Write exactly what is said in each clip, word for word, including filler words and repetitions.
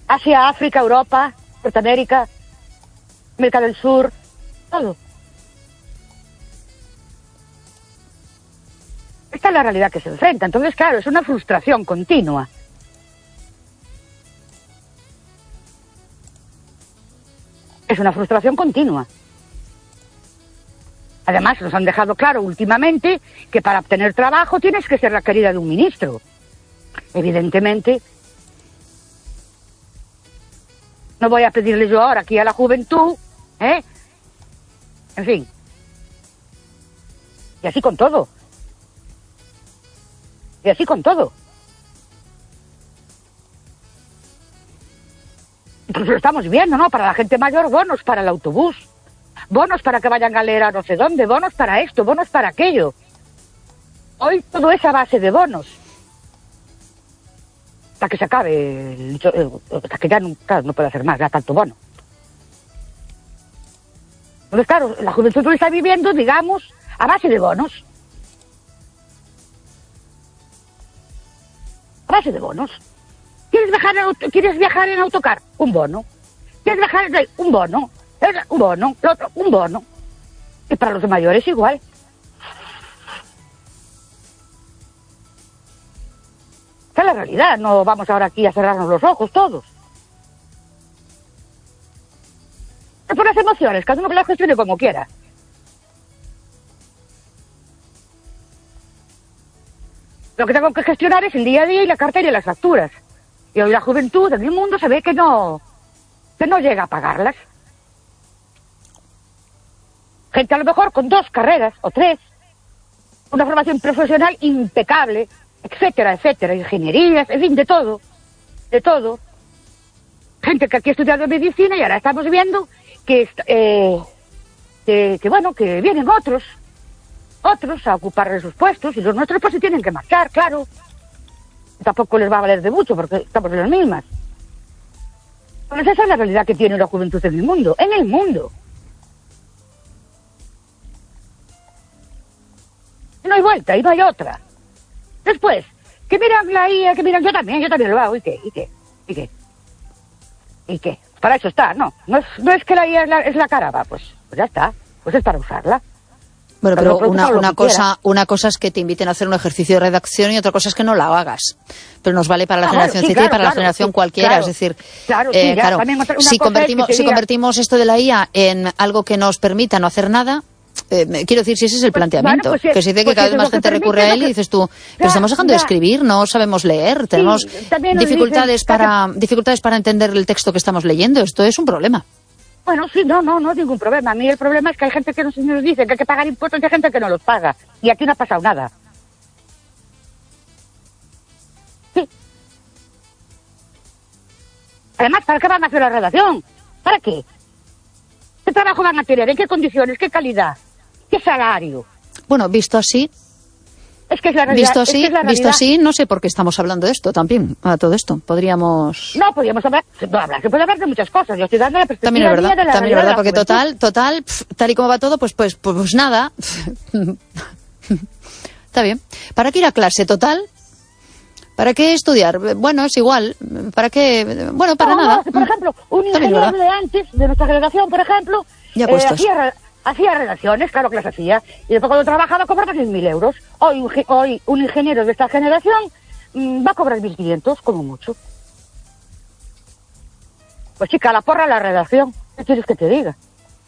Asia, África, Europa, Norteamérica, América del Sur, todo. Esta es la realidad que se enfrenta. Entonces, claro, es una frustración continua. Es una frustración continua. Además, nos han dejado claro últimamente que para obtener trabajo tienes que ser la querida de un ministro. Evidentemente, no voy a pedirle yo ahora aquí a la juventud, ¿eh? En fin. Y así con todo. Y así con todo. Incluso lo estamos viendo, ¿no? Para la gente mayor, bonos para el autobús. Bonos para que vayan a leer a no sé dónde, bonos para esto, bonos para aquello. Hoy todo es a base de bonos. Hasta que se acabe, el, el, hasta que ya no, claro, no puede hacer más, ya tanto bono. Entonces, claro, la juventud lo está viviendo, digamos, a base de bonos. A base de bonos. ¿Quieres viajar en, auto, ¿quieres viajar en autocar? Un bono. ¿Quieres viajar en un bono? Un bono, el otro, un bono. Y para los mayores igual. Esa es la realidad, no vamos ahora aquí a cerrarnos los ojos todos. Es por las emociones, cada uno que las gestione como quiera. Lo que tengo que gestionar es el día a día y la cartera y las facturas. Y hoy la juventud en el mundo se ve que no, que no llega a pagarlas. Gente a lo mejor con dos carreras o tres, una formación profesional impecable, etcétera, etcétera, ingenierías, en fin, de todo, de todo. Gente que aquí ha estudiado medicina y ahora estamos viendo que, eh, que, que bueno, que vienen otros, otros a ocupar sus puestos y los nuestros pues se tienen que marchar, claro. Tampoco les va a valer de mucho porque estamos en las mismas. Pues esa es la realidad que tiene la juventud en el mundo, en el mundo. No hay vuelta y no hay otra. Después, que miran la I A, que miran, yo también, yo también lo hago, ¿y qué? ¿Y qué? ¿Y qué? ¿Y qué? Para eso está, no. No es, no es que la I A es la, es la cara, va, pues, pues ya está. Pues es para usarla. Bueno, pero una, una cosa una cosa es que te inviten a hacer un ejercicio de redacción y otra cosa es que no la hagas. Pero nos vale para la ah, generación bueno, sí, Z claro, y para claro, la generación sí, cualquiera. Claro, es decir, claro, eh, sí, ya, claro si, convertimos, si convertimos esto de la I A en algo que nos permita no hacer nada... Eh, quiero decir, si ese es el planteamiento, pues, bueno, pues, que se dice que pues cada vez más gente recurre a él y dices tú, pero ya, estamos dejando ya. de escribir, no sabemos leer, tenemos sí, dificultades, dicen, para, que... dificultades para entender el texto que estamos leyendo, esto es un problema. Bueno, sí, no, no, no es ningún problema. A mí el problema es que hay gente que nos, nos dice que hay que pagar impuestos y hay gente que no los paga. Y aquí no ha pasado nada. Sí. Además, ¿para qué van a hacer la redacción? ¿Para qué? ¿Qué trabajo van a tener? ¿En qué condiciones? ¿Qué calidad? ¿Qué salario? Bueno, visto así... Es que es la realidad. Visto así, es que es la visto así, no sé por qué estamos hablando de esto también, a todo esto. Podríamos... No, podríamos hablar, no, hablar, se puede hablar de muchas cosas. Yo estoy dando la perspectiva también es verdad, de la también es verdad, de porque total, total, pf, tal y como va todo, pues, pues, pues, pues nada. Está bien. ¿Para qué ir a clase, total? ¿Para qué estudiar? Bueno, es igual. ¿Para qué? Bueno, para no, nada. No, por ejemplo, un ingeniero de antes, de nuestra generación, por ejemplo, ya eh, hacía, hacía redacciones, claro que las hacía, y después cuando trabajaba cobraba seis mil euros. Hoy, hoy un ingeniero de esta generación mmm, va a cobrar mil quinientos, como mucho. Pues chica, la porra la redacción. ¿Qué quieres que te diga?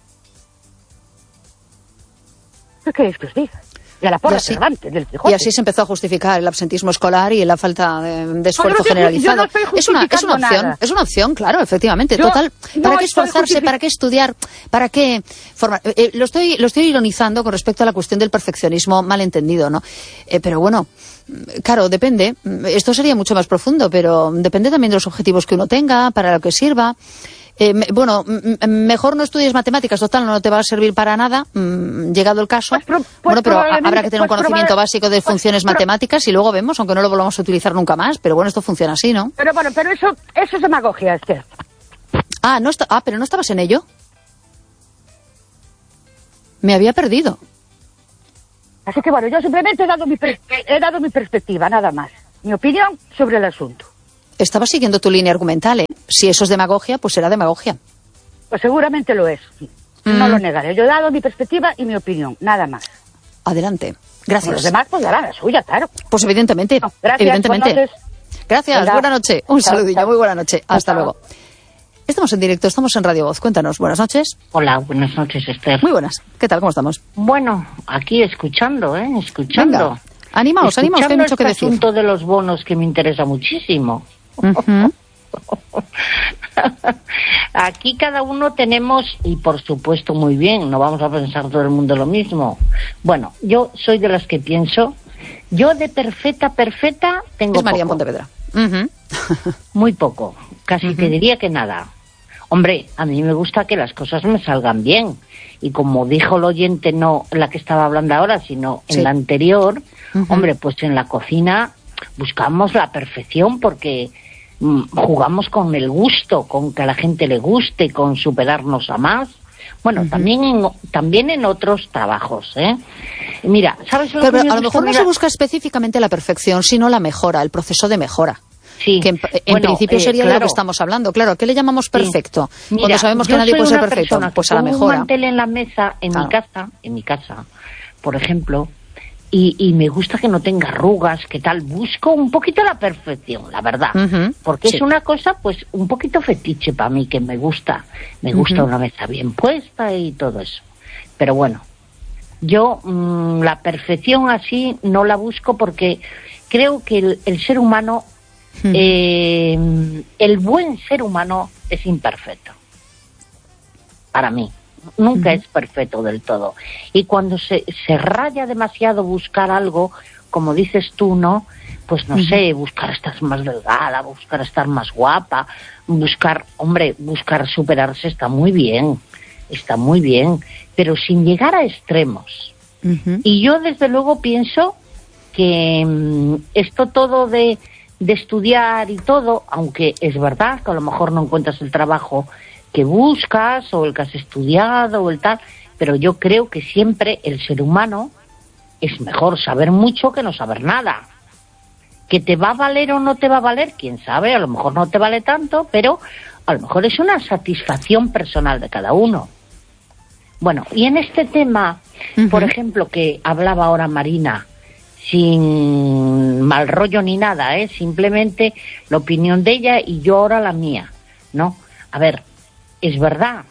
¿Qué queréis que os diga? Y a la porra así, Cervantes, del y así se empezó a justificar el absentismo escolar y la falta de, de esfuerzo no, no, generalizado. No es una es una opción, nada. es una opción, claro, efectivamente. Yo Total, ¿para no qué esforzarse? ¿Para qué estudiar? ¿Para qué formar? Eh, lo estoy lo estoy ironizando con respecto a la cuestión del perfeccionismo malentendido, ¿no? Eh, pero bueno, claro, depende. Esto sería mucho más profundo, pero depende también de los objetivos que uno tenga, para lo que sirva. Eh, bueno, mejor no estudies matemáticas, total, no te va a servir para nada, mmm, llegado el caso. Pues pro, pues bueno, pero habrá que tener pues un conocimiento básico de funciones pues matemáticas y luego vemos, aunque no lo volvamos a utilizar nunca más, pero bueno, esto funciona así, ¿no? Pero bueno, pero eso, eso es demagogia, Esther. Ah, no está, ah, pero no estabas en ello. Me había perdido. Así que bueno, yo simplemente he dado mi, he dado mi perspectiva, nada más. Mi opinión sobre el asunto. Estaba siguiendo tu línea argumental, ¿eh? si eso es demagogia, pues será demagogia. Pues seguramente lo es. Mm. No lo negaré. Yo he dado mi perspectiva y mi opinión, nada más. Adelante. Gracias. Bueno, los demás pues darán la suya, claro. Pues evidentemente. No, gracias, evidentemente. Buenas gracias, Venga. Buenas noches. Un Chao, saludillo, chao. muy buena noche. Hasta Chao. luego. Estamos en directo, estamos en Radio Voz. Cuéntanos, buenas noches. Hola, buenas noches, Esther. Muy buenas. ¿Qué tal? ¿Cómo estamos? Bueno, aquí escuchando, ¿eh? Escuchando. Venga. Animaos, animaos, que hay mucho este que decir. asunto de los bonos que me interesa muchísimo. Uh-huh. Aquí cada uno tenemos, y por supuesto muy bien, no vamos a pensar todo el mundo lo mismo. Bueno, yo soy de las que pienso, yo de perfecta, perfecta tengo Es María poco. Pontevedra. Uh-huh. Muy poco, casi Uh-huh. te diría que nada. Hombre, a mí me gusta que las cosas me salgan bien. Y como dijo el oyente, no la que estaba hablando ahora, sino en Sí. la anterior, Uh-huh. hombre, pues en la cocina buscamos la perfección porque mm, jugamos con el gusto, con que a la gente le guste, con superarnos a más. Bueno, Uh-huh. también en, también en otros trabajos, ¿eh? Mira, ¿sabes lo Pero, que pero me a lo gusta? mejor no Mira, se busca específicamente la perfección, sino la mejora, el proceso de mejora. sí. Que en, en Bueno, principio eh, sería de lo claro. que estamos hablando. Claro, ¿a qué le llamamos perfecto? Sí. Mira, Cuando sabemos que yo nadie soy puede ser una perfecto, persona pues que a la pongo mejora. un mantel en la mesa en Claro. mi casa, en mi casa, por ejemplo, y, y me gusta que no tenga arrugas, que tal, busco un poquito la perfección, la verdad, Ujú, porque sí. es una cosa, pues, un poquito fetiche para mí, que me gusta, me gusta Ujú. una mesa bien puesta y todo eso. Pero bueno, yo mmm, la perfección así no la busco porque creo que el, el ser humano, Hmm. eh, el buen ser humano es imperfecto. Para mí. Nunca Ujú. es perfecto del todo. Y cuando se, se raya demasiado buscar algo, como dices tú, ¿no? Pues no Ujú. sé, buscar estar más delgada, buscar estar más guapa, buscar, hombre, buscar superarse está muy bien, está muy bien, pero sin llegar a extremos. Ujú. Y yo desde luego pienso que mm, esto todo de, de estudiar y todo, aunque es verdad que a lo mejor no encuentras el trabajo que buscas o el que has estudiado o el tal, pero yo creo que siempre el ser humano es mejor saber mucho que no saber nada. ¿Que te va a valer o no te va a valer? Quién sabe, a lo mejor no te vale tanto, pero a lo mejor es una satisfacción personal de cada uno. Bueno, y en este tema, Ujú. por ejemplo, que hablaba ahora Marina, sin mal rollo ni nada, ¿eh? Simplemente la opinión de ella y yo ahora la mía, ¿no? A ver, es verdad,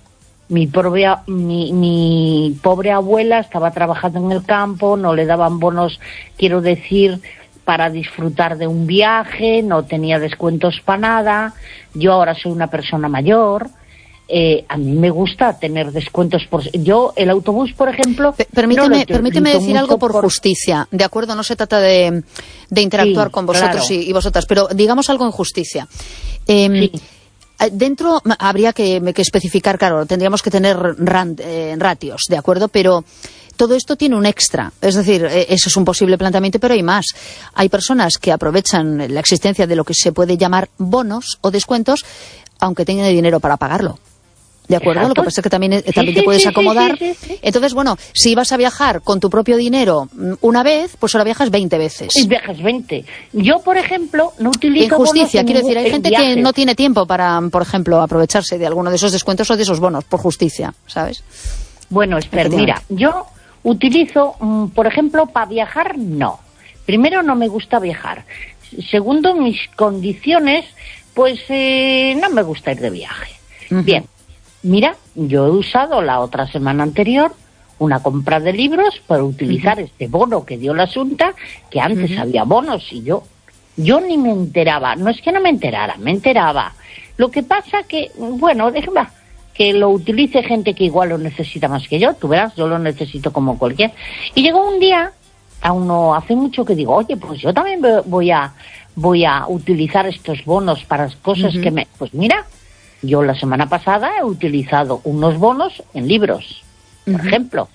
mi, propia, mi, mi pobre abuela estaba trabajando en el campo, no le daban bonos, quiero decir, para disfrutar de un viaje, no tenía descuentos para nada, yo ahora soy una persona mayor. Eh, a mí me gusta tener descuentos por... Yo, el autobús, por ejemplo... Pe- Permíteme, no lo permíteme utilizo decir mucho algo por, justicia, ¿de acuerdo? No se trata de, de interactuar Sí, con vosotros claro. y, y vosotras, pero digamos algo en justicia. Eh, Sí. Dentro habría que, que especificar, claro, tendríamos que tener ran- eh, ratios, ¿de acuerdo? Pero todo esto tiene un extra, es decir, eh, eso es un posible planteamiento, pero hay más. Hay personas que aprovechan la existencia de lo que se puede llamar bonos o descuentos, aunque tengan dinero para pagarlo. ¿De acuerdo? Exacto. Lo que pasa es que también, eh, Sí, también sí, te puedes sí, sí, acomodar. sí, sí, sí. Entonces, bueno, si vas a viajar con tu propio dinero mm, una vez, pues ahora viajas veinte veces. Y viajas veinte. Yo, por ejemplo, no utilizo En justicia, bonos en quiero decir, ningún- hay en gente viajes. que no tiene tiempo para, por ejemplo, aprovecharse de alguno de esos descuentos o de esos bonos, por justicia, ¿sabes? Bueno, Esther, mira, Efectivamente. yo utilizo, mm, por ejemplo, para viajar, no. Primero, no me gusta viajar. Segundo, mis condiciones, pues eh, no me gusta ir de viaje. Ujú. Bien, mira, yo he usado la otra semana anterior una compra de libros para utilizar este bono que dio la Asunta, que antes Ujú. había bonos y yo, yo ni me enteraba. No es que no me enterara, me enteraba. Lo que pasa que, bueno, déjame que lo utilice gente que igual lo necesita más que yo. Tú verás, yo lo necesito como cualquier. Y llegó un día, aún no hace mucho, que digo, oye, pues yo también voy a voy a utilizar estos bonos para cosas Ujú. que me... Pues mira, yo la semana pasada he utilizado unos bonos en libros, por Ujú. ejemplo.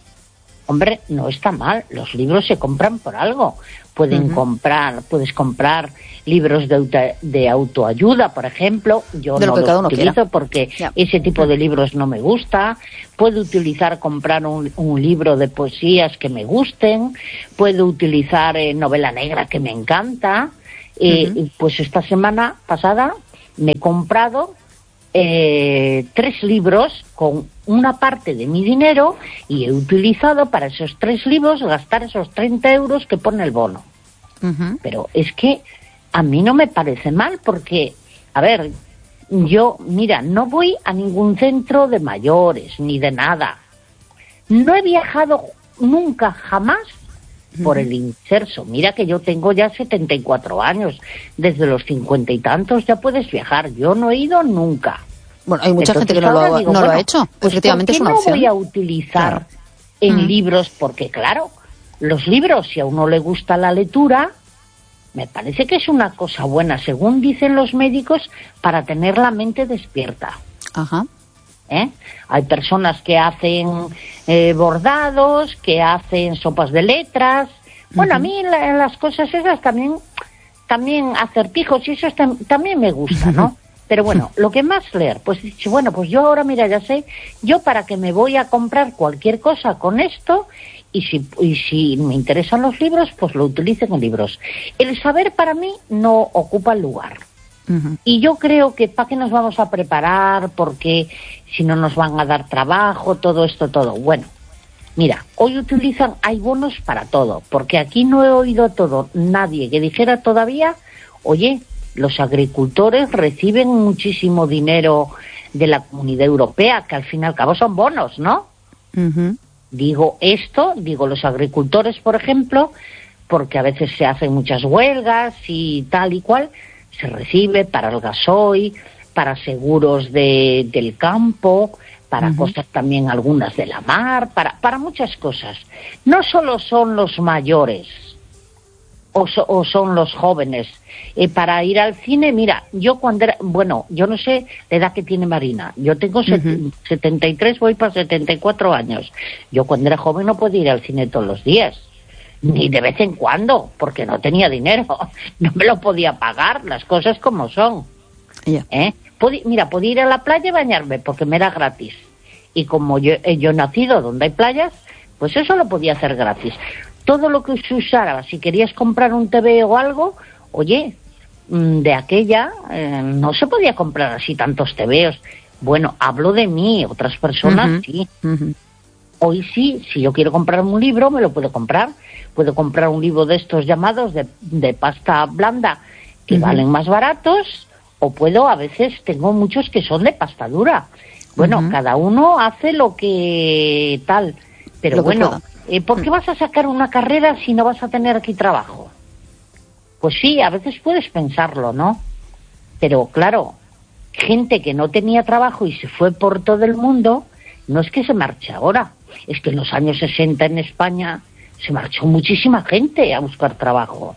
Hombre, no está mal, los libros se compran por algo. Pueden Ujú. comprar, puedes comprar libros de, auto, de autoayuda, por ejemplo. Yo De lo no que los cada uno utilizo quiera. porque Ya. ese tipo de libros no me gusta. Puedo utilizar, comprar un, un libro de poesías que me gusten. Puedo utilizar eh, novela negra que me encanta. Eh, Ujú. Pues esta semana pasada me he comprado eh, tres libros con una parte de mi dinero y he utilizado para esos tres libros gastar esos treinta euros que pone el bono. Uh-huh. Pero es que a mí no me parece mal porque, a ver, yo, mira, no voy a ningún centro de mayores ni de nada. No he viajado nunca, jamás, uh-huh. por el inserso. Mira que yo tengo ya setenta y cuatro años. Desde los cincuenta y tantos ya puedes viajar. Yo no he ido nunca. Bueno, hay mucha Entonces, gente que no, lo, digo, no bueno, lo ha hecho. Pues efectivamente es una opción. ¿Por qué no voy a utilizar claro. en uh-huh. libros? Porque, claro, los libros, si a uno le gusta la lectura, me parece que es una cosa buena, según dicen los médicos, para tener la mente despierta. Ajá. ¿Eh? Hay personas que hacen eh, bordados, que hacen sopas de letras. Bueno, uh-huh. a mí la, las cosas esas también, también acertijos y eso tam, también me gusta, ¿no? Pero bueno, lo que más leer, pues bueno, pues yo ahora, mira, ya sé, yo para que me voy a comprar cualquier cosa con esto, y si, y si me interesan los libros, pues lo utilizo en libros. El saber para mí no ocupa el lugar. Uh-huh. Y yo creo que para qué nos vamos a preparar, porque si no nos van a dar trabajo, todo esto, todo. Bueno, mira, hoy utilizan, hay bonos para todo, porque aquí no he oído todo, nadie que dijera todavía, oye, los agricultores reciben muchísimo dinero de la Comunidad Europea, que al fin y al cabo son bonos, ¿no? Uh-huh. Digo esto, digo los agricultores, por ejemplo, porque a veces se hacen muchas huelgas y tal y cual, se recibe para el gasoil, para seguros de, del campo, para uh-huh. cosas también algunas de la mar, para, para muchas cosas. No solo son los mayores o, so, o son los jóvenes. Eh, para ir al cine, mira, yo cuando era, bueno, yo no sé la edad que tiene Marina, yo tengo uh-huh. setenta y tres, voy para setenta y cuatro años. Yo cuando era joven no podía ir al cine todos los días, ni de vez en cuando, porque no tenía dinero, no me lo podía pagar, las cosas como son. Yeah. ¿Eh? Podí, mira, podía ir a la playa y bañarme, porque me era gratis. Y como yo, yo he nacido donde hay playas, pues eso lo podía hacer gratis. Todo lo que se usara, si querías comprar un T V o algo, oye, de aquella eh, no se podía comprar así tantos tebeos. Bueno, hablo de mí, otras personas uh-huh. sí. Uh-huh. Hoy sí, si yo quiero comprar un libro, me lo puedo comprar. Puedo comprar un libro de estos llamados de, de pasta blanda, que uh-huh. valen más baratos, o puedo, a veces tengo muchos que son de pasta dura. Bueno, uh-huh. cada uno hace lo que tal. Pero lo bueno, eh, ¿por qué uh-huh. vas a sacar una carrera si no vas a tener aquí trabajo? Pues sí, a veces puedes pensarlo, ¿no? Pero claro, gente que no tenía trabajo y se fue por todo el mundo, no es que se marche ahora, es que en los años sesenta en España se marchó muchísima gente a buscar trabajo.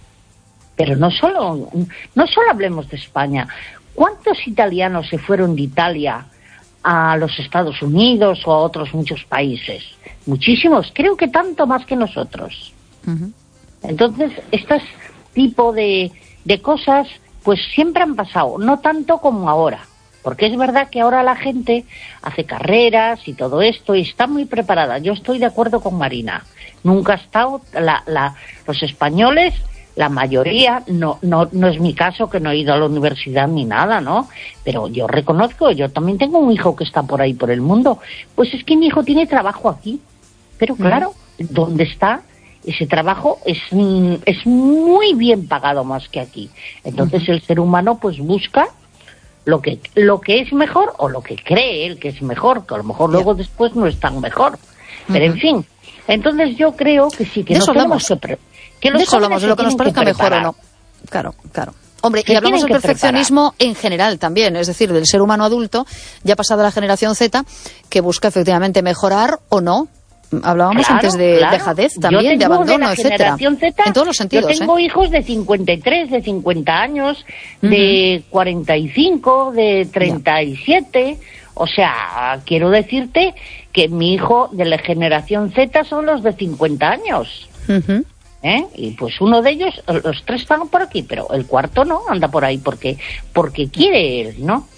Pero no solo, no solo hablemos de España. ¿Cuántos italianos se fueron de Italia a los Estados Unidos o a otros muchos países? Muchísimos, creo que tanto más que nosotros. Uh-huh. Entonces, estas tipo de, de cosas pues siempre han pasado, no tanto como ahora, porque es verdad que ahora la gente hace carreras y todo esto y está muy preparada. Yo estoy de acuerdo con Marina, nunca ha estado la, la, los españoles, la mayoría, no, no, no es mi caso que no he ido a la universidad ni nada, ¿no? Pero yo reconozco, yo también tengo un hijo que está por ahí por el mundo, pues es que mi hijo tiene trabajo aquí, pero claro, uh-huh. ¿dónde está? Ese trabajo es, es muy bien pagado más que aquí. Entonces uh-huh. el ser humano pues busca lo que lo que es mejor o lo que cree él que es mejor, que a lo mejor yeah. luego después no es tan mejor. Pero uh-huh. en fin, entonces yo creo que sí, que de no tenemos que, pre- que los de eso hablamos, de lo que nos parezca mejor o no. Claro, claro. Hombre, y hablamos del perfeccionismo preparar. En general también, es decir, del ser humano adulto, ya pasada la generación Z, que busca efectivamente mejorar o no. Hablábamos claro, antes de claro. dejadez también, de abandono, de etcétera. Z, en todos los sentidos. Yo tengo ¿eh? hijos de cincuenta y tres, de cincuenta años, uh-huh. de cuarenta y cinco, de treinta y siete. Yeah. O sea, quiero decirte que mi hijo de la generación Z son los de cincuenta años. Uh-huh. ¿Eh? Y pues uno de ellos, los tres están por aquí, pero el cuarto no anda por ahí porque porque quiere él, ¿no?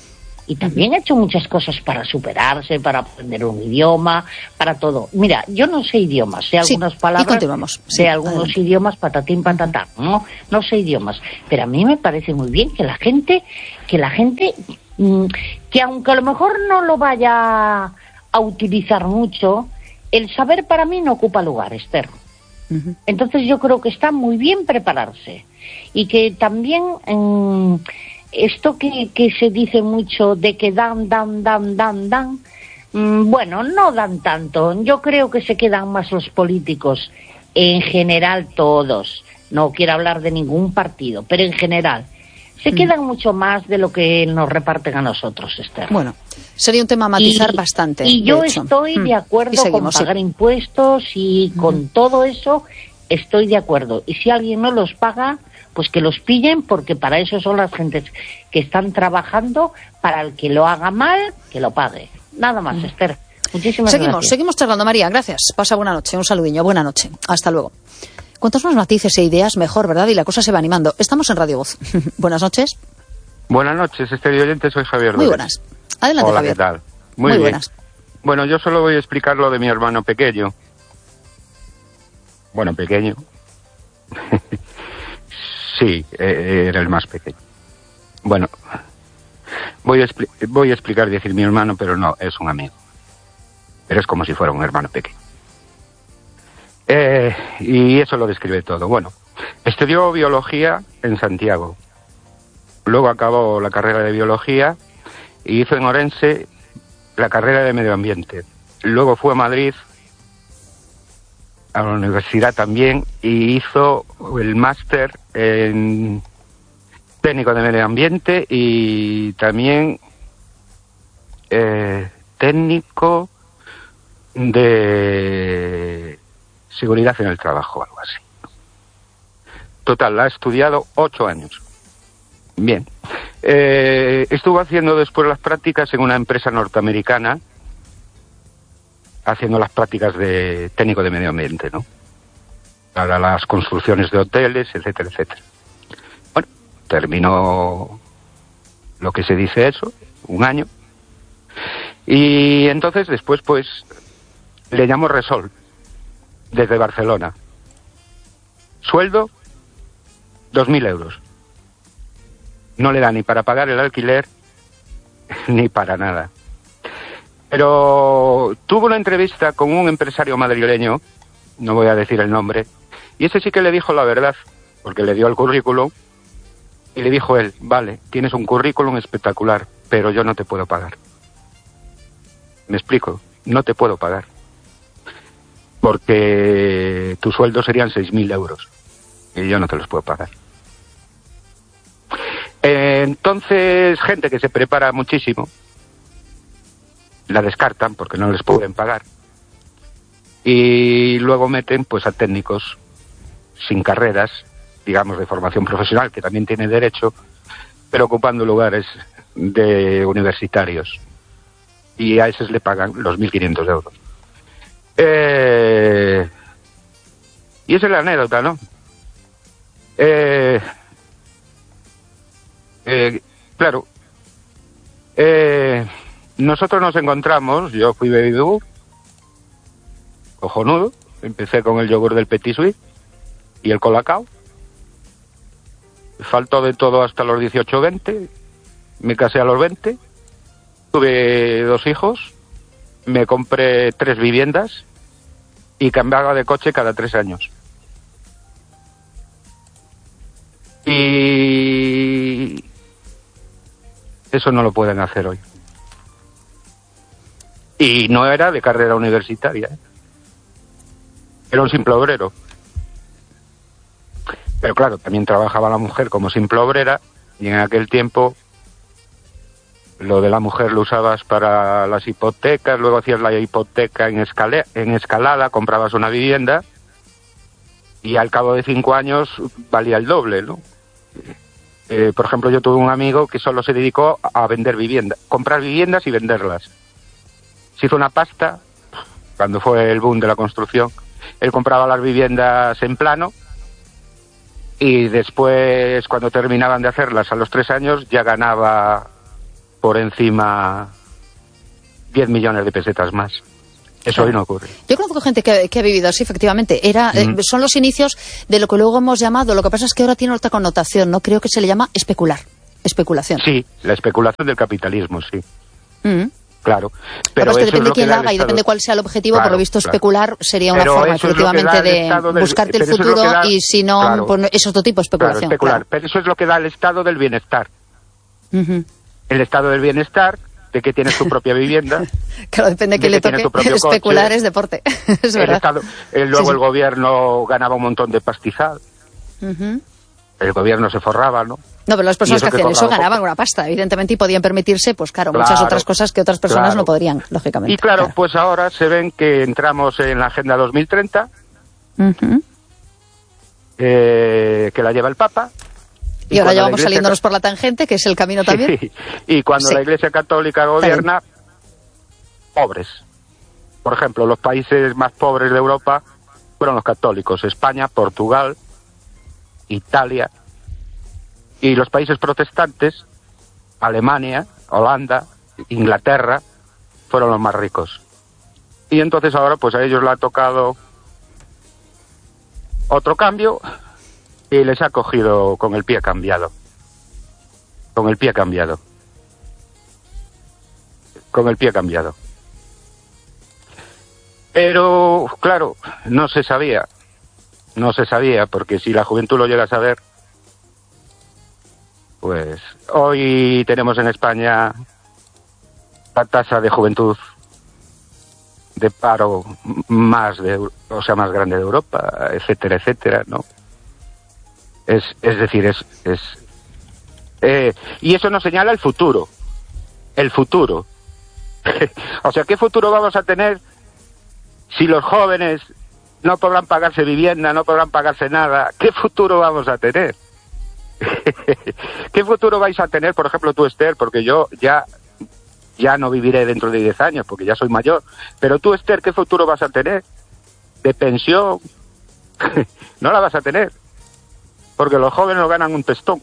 y también ha hecho muchas cosas para superarse, para aprender un idioma, para todo. Mira, yo no sé idiomas, sé sí, algunas palabras, y continuamos. sé sí, algunos adelante. idiomas, patatín, patatá, no, no sé idiomas, pero a mí me parece muy bien que la gente, que la gente, mmm, que aunque a lo mejor no lo vaya a utilizar mucho, el saber para mí no ocupa lugar, Esther. Uh-huh. Entonces yo creo que está muy bien prepararse y que también mmm, esto que, que se dice mucho de que dan, dan, dan, dan, dan, mmm, bueno, no dan tanto. Yo creo que se quedan más los políticos, en general todos. No quiero hablar de ningún partido, pero en general. Se quedan mucho más de lo que nos reparten a nosotros, Esther. Bueno, sería un tema a matizar y, bastante. Y yo de hecho. estoy de acuerdo y seguimos, con pagar sí. impuestos y Mm. con todo eso estoy de acuerdo. Y si alguien no los paga, pues que los pillen, porque para eso son las gentes que están trabajando, para el que lo haga mal, que lo pague. Nada más, mm. Esther. Muchísimas seguimos, gracias. Seguimos charlando, María. Gracias. Pasa buena noche. Un saludiño. Buena noche. Hasta luego. Cuantos más matices e ideas, mejor, ¿verdad? Y la cosa se va animando. Estamos en Radio Voz. Buenas noches. Buenas noches, Esther Oyente, soy Javier. Muy buenas. Adelante, Hola, Javier. ¿qué tal? Muy, Muy bien. buenas. Bueno, yo solo voy a explicar lo de mi hermano pequeño. Bueno, pequeño. Sí, eh, era el más pequeño. Bueno, voy a, expli- voy a explicar, decir mi hermano, pero no, es un amigo. Pero es como si fuera un hermano pequeño. Eh, y eso lo describe todo. Bueno, estudió biología en Santiago. Luego acabó la carrera de biología y hizo en Orense la carrera de medio ambiente. Luego fue a Madrid, a la universidad también, y hizo el máster en técnico de medio ambiente y también eh, técnico de seguridad en el trabajo, algo así. Total, la ha estudiado ocho años. Bien. Eh, estuvo haciendo después las prácticas en una empresa norteamericana, haciendo las prácticas de técnico de medio ambiente, ¿no? Para las construcciones de hoteles, etcétera, etcétera. Bueno, terminó lo que se dice eso, un año. Y entonces después, pues, le llamó Resol, desde Barcelona. Sueldo, dos mil euros. No le da ni para pagar el alquiler, ni para nada. Pero tuvo una entrevista con un empresario madrileño, no voy a decir el nombre, y ese sí que le dijo la verdad, porque le dio el currículum, y le dijo él, vale, tienes un currículum espectacular, pero yo no te puedo pagar. Me explico, no te puedo pagar. Porque tu sueldo serían seis mil euros, y yo no te los puedo pagar. Entonces, gente que se prepara muchísimo, la descartan porque no les pueden pagar. Y luego meten pues a técnicos sin carreras, digamos de formación profesional, que también tienen derecho, pero ocupando lugares de universitarios. Y a esos le pagan los mil quinientos euros. Eh... Y esa es la anécdota, ¿no? Eh... Eh, claro, eh, nosotros nos encontramos, yo fui baby boom, cojonudo, empecé con el yogur del Petit Suisse y el Colacao, faltó de todo hasta los dieciocho veinte, me casé a los veinte, tuve dos hijos, me compré tres viviendas y cambiaba de coche cada tres años. Y eso no lo pueden hacer hoy. Y no era de carrera universitaria, ¿eh? Era un simple obrero. Pero claro, también trabajaba la mujer como simple obrera, y en aquel tiempo lo de la mujer lo usabas para las hipotecas, luego hacías la hipoteca en, escala, en escalada, comprabas una vivienda y al cabo de cinco años valía el doble, ¿no? Eh, por ejemplo, yo tuve un amigo que solo se dedicó a vender viviendas, comprar viviendas y venderlas. Se hizo una pasta cuando fue el boom de la construcción. Él compraba las viviendas en plano y después, cuando terminaban de hacerlas a los tres años, ya ganaba por encima diez millones de pesetas más. Eso Claro. hoy no ocurre. Yo conozco gente que, que ha vivido así, efectivamente. Era, eh, Mm. son los inicios de lo que luego hemos llamado, lo que pasa es que ahora tiene otra connotación, ¿no? Creo que se le llama especular, especulación. Sí, la especulación del capitalismo, sí, Mm. claro. Pero es que eso depende lo quién da la el haga y Estado. depende cuál sea el objetivo, Claro, por lo visto claro. especular sería una Pero forma, eso es lo que da efectivamente, el de Estado del- buscarte el pero eso es lo futuro que da- y si no, claro. pues es otro tipo de Claro, especulación. especular. Pero eso es lo que da el estado del bienestar. Claro. Ujú. El estado del bienestar, de que tienes tu propia vivienda. Claro, depende de quién de le que tienes toque. tu propio Especular coche. es deporte. Es El verdad. estado, eh, luego Sí, sí. el gobierno ganaba un montón de pastizal. Ujú. El gobierno se forraba, ¿no? No, pero las personas Y eso que que hacían eso cobraba ganaban poco. una pasta, evidentemente, y podían permitirse, pues claro, muchas Claro, otras cosas que otras personas claro. no podrían, lógicamente. Y claro, pues ahora se ven que entramos en la Agenda dos mil treinta, Ujú. eh, que la lleva el Papa. Y ahora cuando ya la vamos Iglesia saliéndonos ca- por la tangente, que es el camino también. Sí, y cuando Sí. la Iglesia Católica gobierna, pobres. Por ejemplo, los países más pobres de Europa fueron los católicos: España, Portugal, Italia. Y los países protestantes, Alemania, Holanda, Inglaterra, fueron los más ricos. Y entonces ahora pues a ellos le ha tocado otro cambio y les ha cogido con el pie cambiado. Con el pie cambiado. Con el pie cambiado. Pero, claro, no se sabía. No se sabía, porque si la juventud lo llega a saber, pues hoy tenemos en España la tasa de juventud de paro más de, o sea, más grande de Europa, etcétera, etcétera, ¿no? Es, es decir, es, es eh, y eso nos señala el futuro, el futuro. O sea, ¿qué futuro vamos a tener si los jóvenes no podrán pagarse vivienda, no podrán pagarse nada? ¿Qué futuro vamos a tener? ¿Qué futuro vais a tener, por ejemplo, tú, Esther? Porque yo ya ya no viviré dentro de diez años, porque ya soy mayor. Pero tú, Esther, ¿qué futuro vas a tener? ¿De pensión? No la vas a tener, porque los jóvenes no ganan un testón.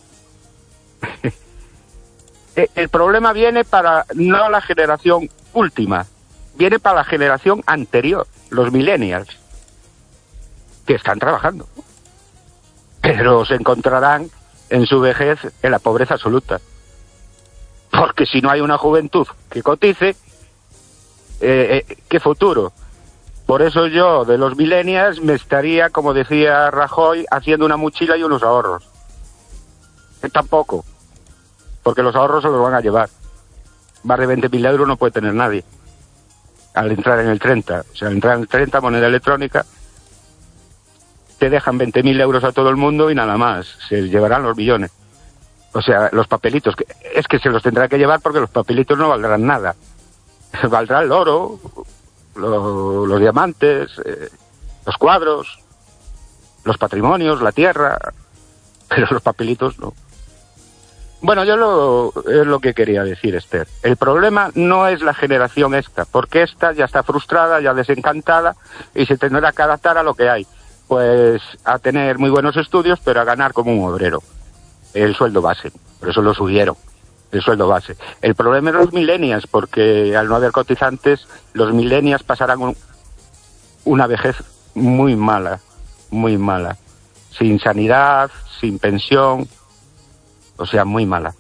El problema viene para no la generación última, viene para la generación anterior, los millennials, que están trabajando, pero se encontrarán en su vejez en la pobreza absoluta. Porque si no hay una juventud que cotice, eh, eh, ¿qué futuro? Por eso yo, de los millennials, me estaría, como decía Rajoy, haciendo una mochila y unos ahorros. Eh, tampoco, porque los ahorros se los van a llevar. Más de veinte mil euros no puede tener nadie al entrar en el treinta. O sea, al entrar en el treinta, moneda electrónica, te dejan veinte mil euros a todo el mundo y nada más. Se llevarán los billones. O sea, los papelitos, que, es que se los tendrá que llevar porque los papelitos no valdrán nada. Valdrá el oro, lo, los diamantes, eh, los cuadros, los patrimonios, la tierra, pero los papelitos no. Bueno, yo lo, es lo que quería decir, Esther. El problema no es la generación esta, porque esta ya está frustrada, ya desencantada, y se tendrá que adaptar a lo que hay. Pues a tener muy buenos estudios, pero a ganar como un obrero. El sueldo base, por eso lo subieron, el sueldo base. El problema es los millennials, porque al no haber cotizantes, los millennials pasarán un, una vejez muy mala, muy mala, sin sanidad, sin pensión, o sea, muy mala.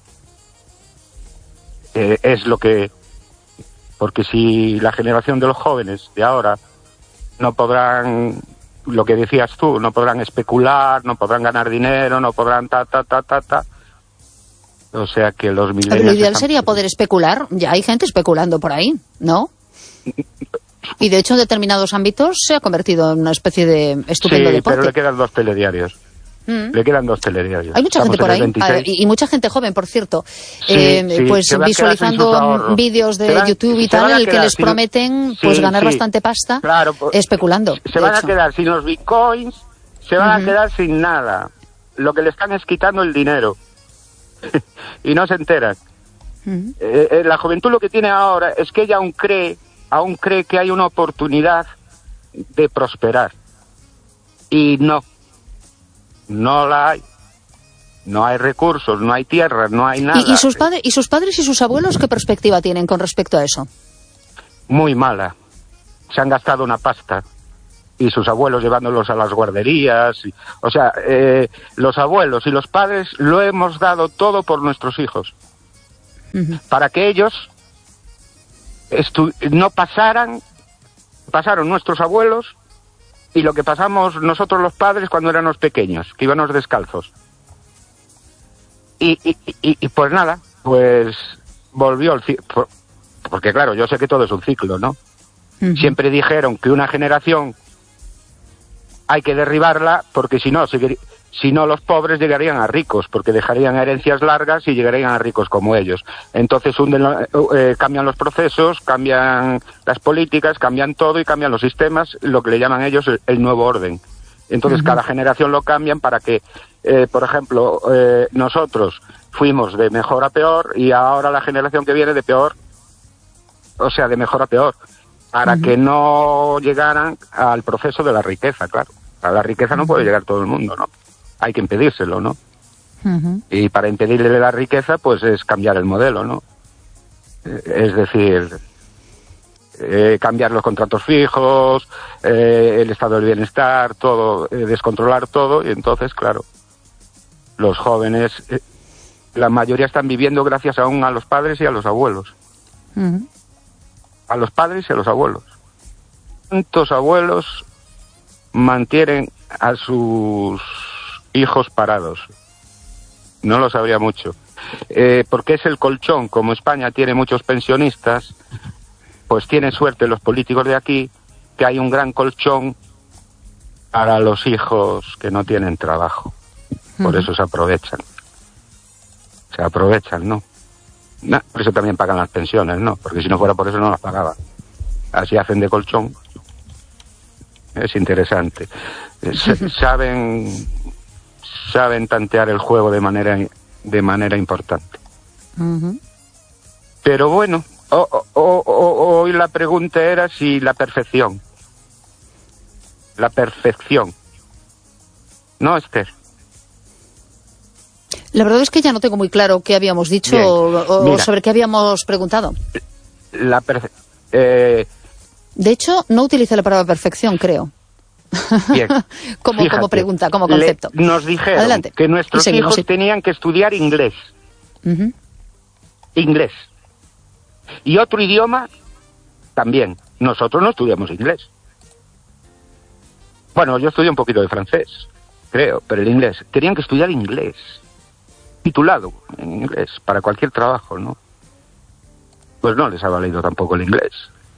Eh, es lo que, porque si la generación de los jóvenes de ahora no podrán, lo que decías tú, no podrán especular, no podrán ganar dinero, no podrán ta, ta, ta, ta, ta. O sea que los millennials... Lo ideal están... sería poder especular. Ya hay gente especulando por ahí, ¿no? Y de hecho en determinados ámbitos se ha convertido en una especie de estupendo sí, deporte. pero le quedan dos telediarios. Mm. Le quedan dos telediarios. Hay mucha Estamos gente por en ahí, el veintiséis. y, y mucha gente joven, por cierto, Sí, eh, sí, pues se va a quedar sin sus visualizando ahorros. vídeos de Se van- YouTube y se van tal, a en el que quedar les sin- prometen pues Sí, ganar sí. bastante pasta Claro, pues, especulando. Se de van a hecho. quedar sin los bitcoins, se van Ujú. a quedar sin nada. Lo que le están es quitando el dinero. Y no se enteran. Ujú. Eh, eh, la juventud lo que tiene ahora es que ella aún cree, aún cree que hay una oportunidad de prosperar. Y no, no la hay. No hay recursos, no hay tierra, no hay nada. ¿Y, y, sus padres, ¿Y sus padres y sus abuelos qué perspectiva tienen con respecto a eso? Muy mala. Se han gastado una pasta. Y sus abuelos llevándolos a las guarderías. Y, o sea, eh, los abuelos y los padres lo hemos dado todo por nuestros hijos. Uh-huh. Para que ellos estu- no pasaran, pasaron nuestros abuelos y lo que pasamos nosotros los padres cuando éramos pequeños, que íbamos descalzos. Y, y, y, y pues nada, pues volvió el ciclo. Porque claro, yo sé que todo es un ciclo, ¿no? Uh-huh. Siempre dijeron que una generación hay que derribarla porque si no, si, si no los pobres llegarían a ricos, porque dejarían herencias largas y llegarían a ricos como ellos. Entonces hunden, eh, cambian los procesos, cambian las políticas, cambian todo y cambian los sistemas, lo que le llaman ellos el, el nuevo orden. Entonces uh-huh. cada generación lo cambian para que, eh, por ejemplo, eh, nosotros fuimos de mejor a peor y ahora la generación que viene de peor, o sea, de mejor a peor. Para uh-huh. que no llegaran al proceso de la riqueza, claro. A la riqueza no uh-huh. puede llegar todo el mundo, ¿no? Hay que impedírselo, ¿no? Uh-huh. Y para impedirle la riqueza, pues es cambiar el modelo, ¿no? Es decir, eh, cambiar los contratos fijos, eh, el estado del bienestar, todo, eh, descontrolar todo, y entonces, claro, los jóvenes, eh, la mayoría están viviendo gracias aún a los padres y a los abuelos. Uh-huh. A los padres y a los abuelos. ¿Cuántos abuelos mantienen a sus hijos parados? No lo sabría mucho. Eh, porque es el colchón, como España tiene muchos pensionistas, pues tienen suerte los políticos de aquí, que hay un gran colchón para los hijos que no tienen trabajo. Por uh-huh. eso se aprovechan. Se aprovechan, ¿no? No, por eso también pagan las pensiones, ¿no? Porque si no fuera por eso no las pagaban. Así hacen de colchón. Es interesante. S- saben saben tantear el juego de manera de manera importante. Uh-huh. Pero bueno, o, o, o, hoy la pregunta era si la perfección. La perfección. ¿No, Esther? La verdad es que ya no tengo muy claro qué habíamos dicho o, o Mira, sobre qué habíamos preguntado. La perfe- eh... De hecho, no utilicé la palabra perfección, creo. Bien. como, Fíjate, como pregunta, como concepto. Le, nos dijeron Adelante. que nuestros seguimos, hijos sí. tenían que estudiar inglés. Uh-huh. Inglés. Y otro idioma también. Nosotros no estudiamos inglés. Bueno, yo estudié un poquito de francés, creo, pero el inglés. Tenían que estudiar inglés. Titulado en inglés, para cualquier trabajo, ¿no? Pues no les ha valido tampoco el inglés.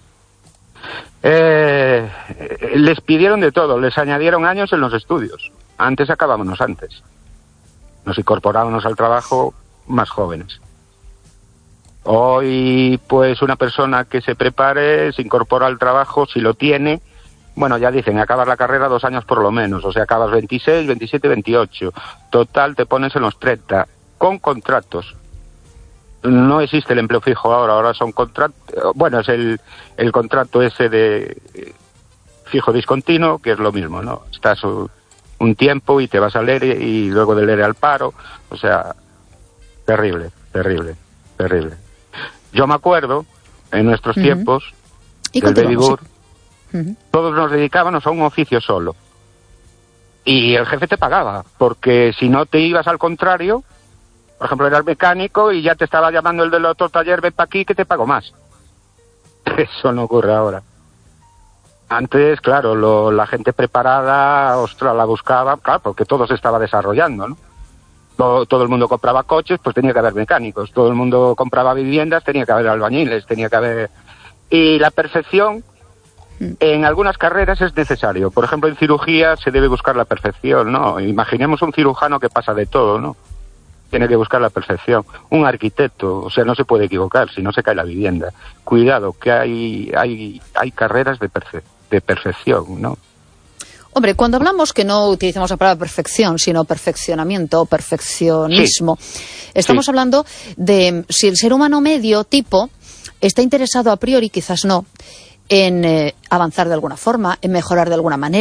Eh, les pidieron de todo, les añadieron años en los estudios. Antes acabábamos antes. Nos incorporábamos al trabajo más jóvenes. Hoy, pues, una persona que se prepare, se incorpora al trabajo, si lo tiene, bueno, ya dicen, acabas la carrera dos años por lo menos, o sea, acabas veintiséis, veintisiete, veintiocho. Total, te pones en los treinta. Con contratos. No existe el empleo fijo ahora, ahora son contratos, bueno, es el, el contrato ese de fijo discontinuo, que es lo mismo, ¿no? Estás un, un tiempo y te vas al E R E y luego del E R E al paro, o sea, terrible, terrible, terrible. Yo me acuerdo, en nuestros uh-huh. tiempos, ¿Y del baby boom, sí. uh-huh. todos nos dedicábamos a un oficio solo. Y el jefe te pagaba, porque si no te ibas al contrario, por ejemplo, eras mecánico y ya te estaba llamando el del otro taller, ven para aquí que te pago más. Eso no ocurre ahora. Antes, claro, lo, la gente preparada, ostras, la buscaba, claro, porque todo se estaba desarrollando, ¿no? Todo, todo el mundo compraba coches, pues tenía que haber mecánicos. Todo el mundo compraba viviendas, tenía que haber albañiles, tenía que haber... Y la perfección, en algunas carreras es necesario. Por ejemplo, en cirugía se debe buscar la perfección, ¿no? Imaginemos un cirujano que pasa de todo, ¿no? Tiene que buscar la perfección. Un arquitecto, o sea, no se puede equivocar, si no se cae la vivienda. Cuidado, que hay hay hay carreras de, perfe- de perfección, ¿no? Hombre, cuando hablamos que no utilizamos la palabra perfección, sino perfeccionamiento o perfeccionismo, sí. estamos sí. hablando de si el ser humano medio tipo está interesado a priori, quizás no, en eh, avanzar de alguna forma, en mejorar de alguna manera,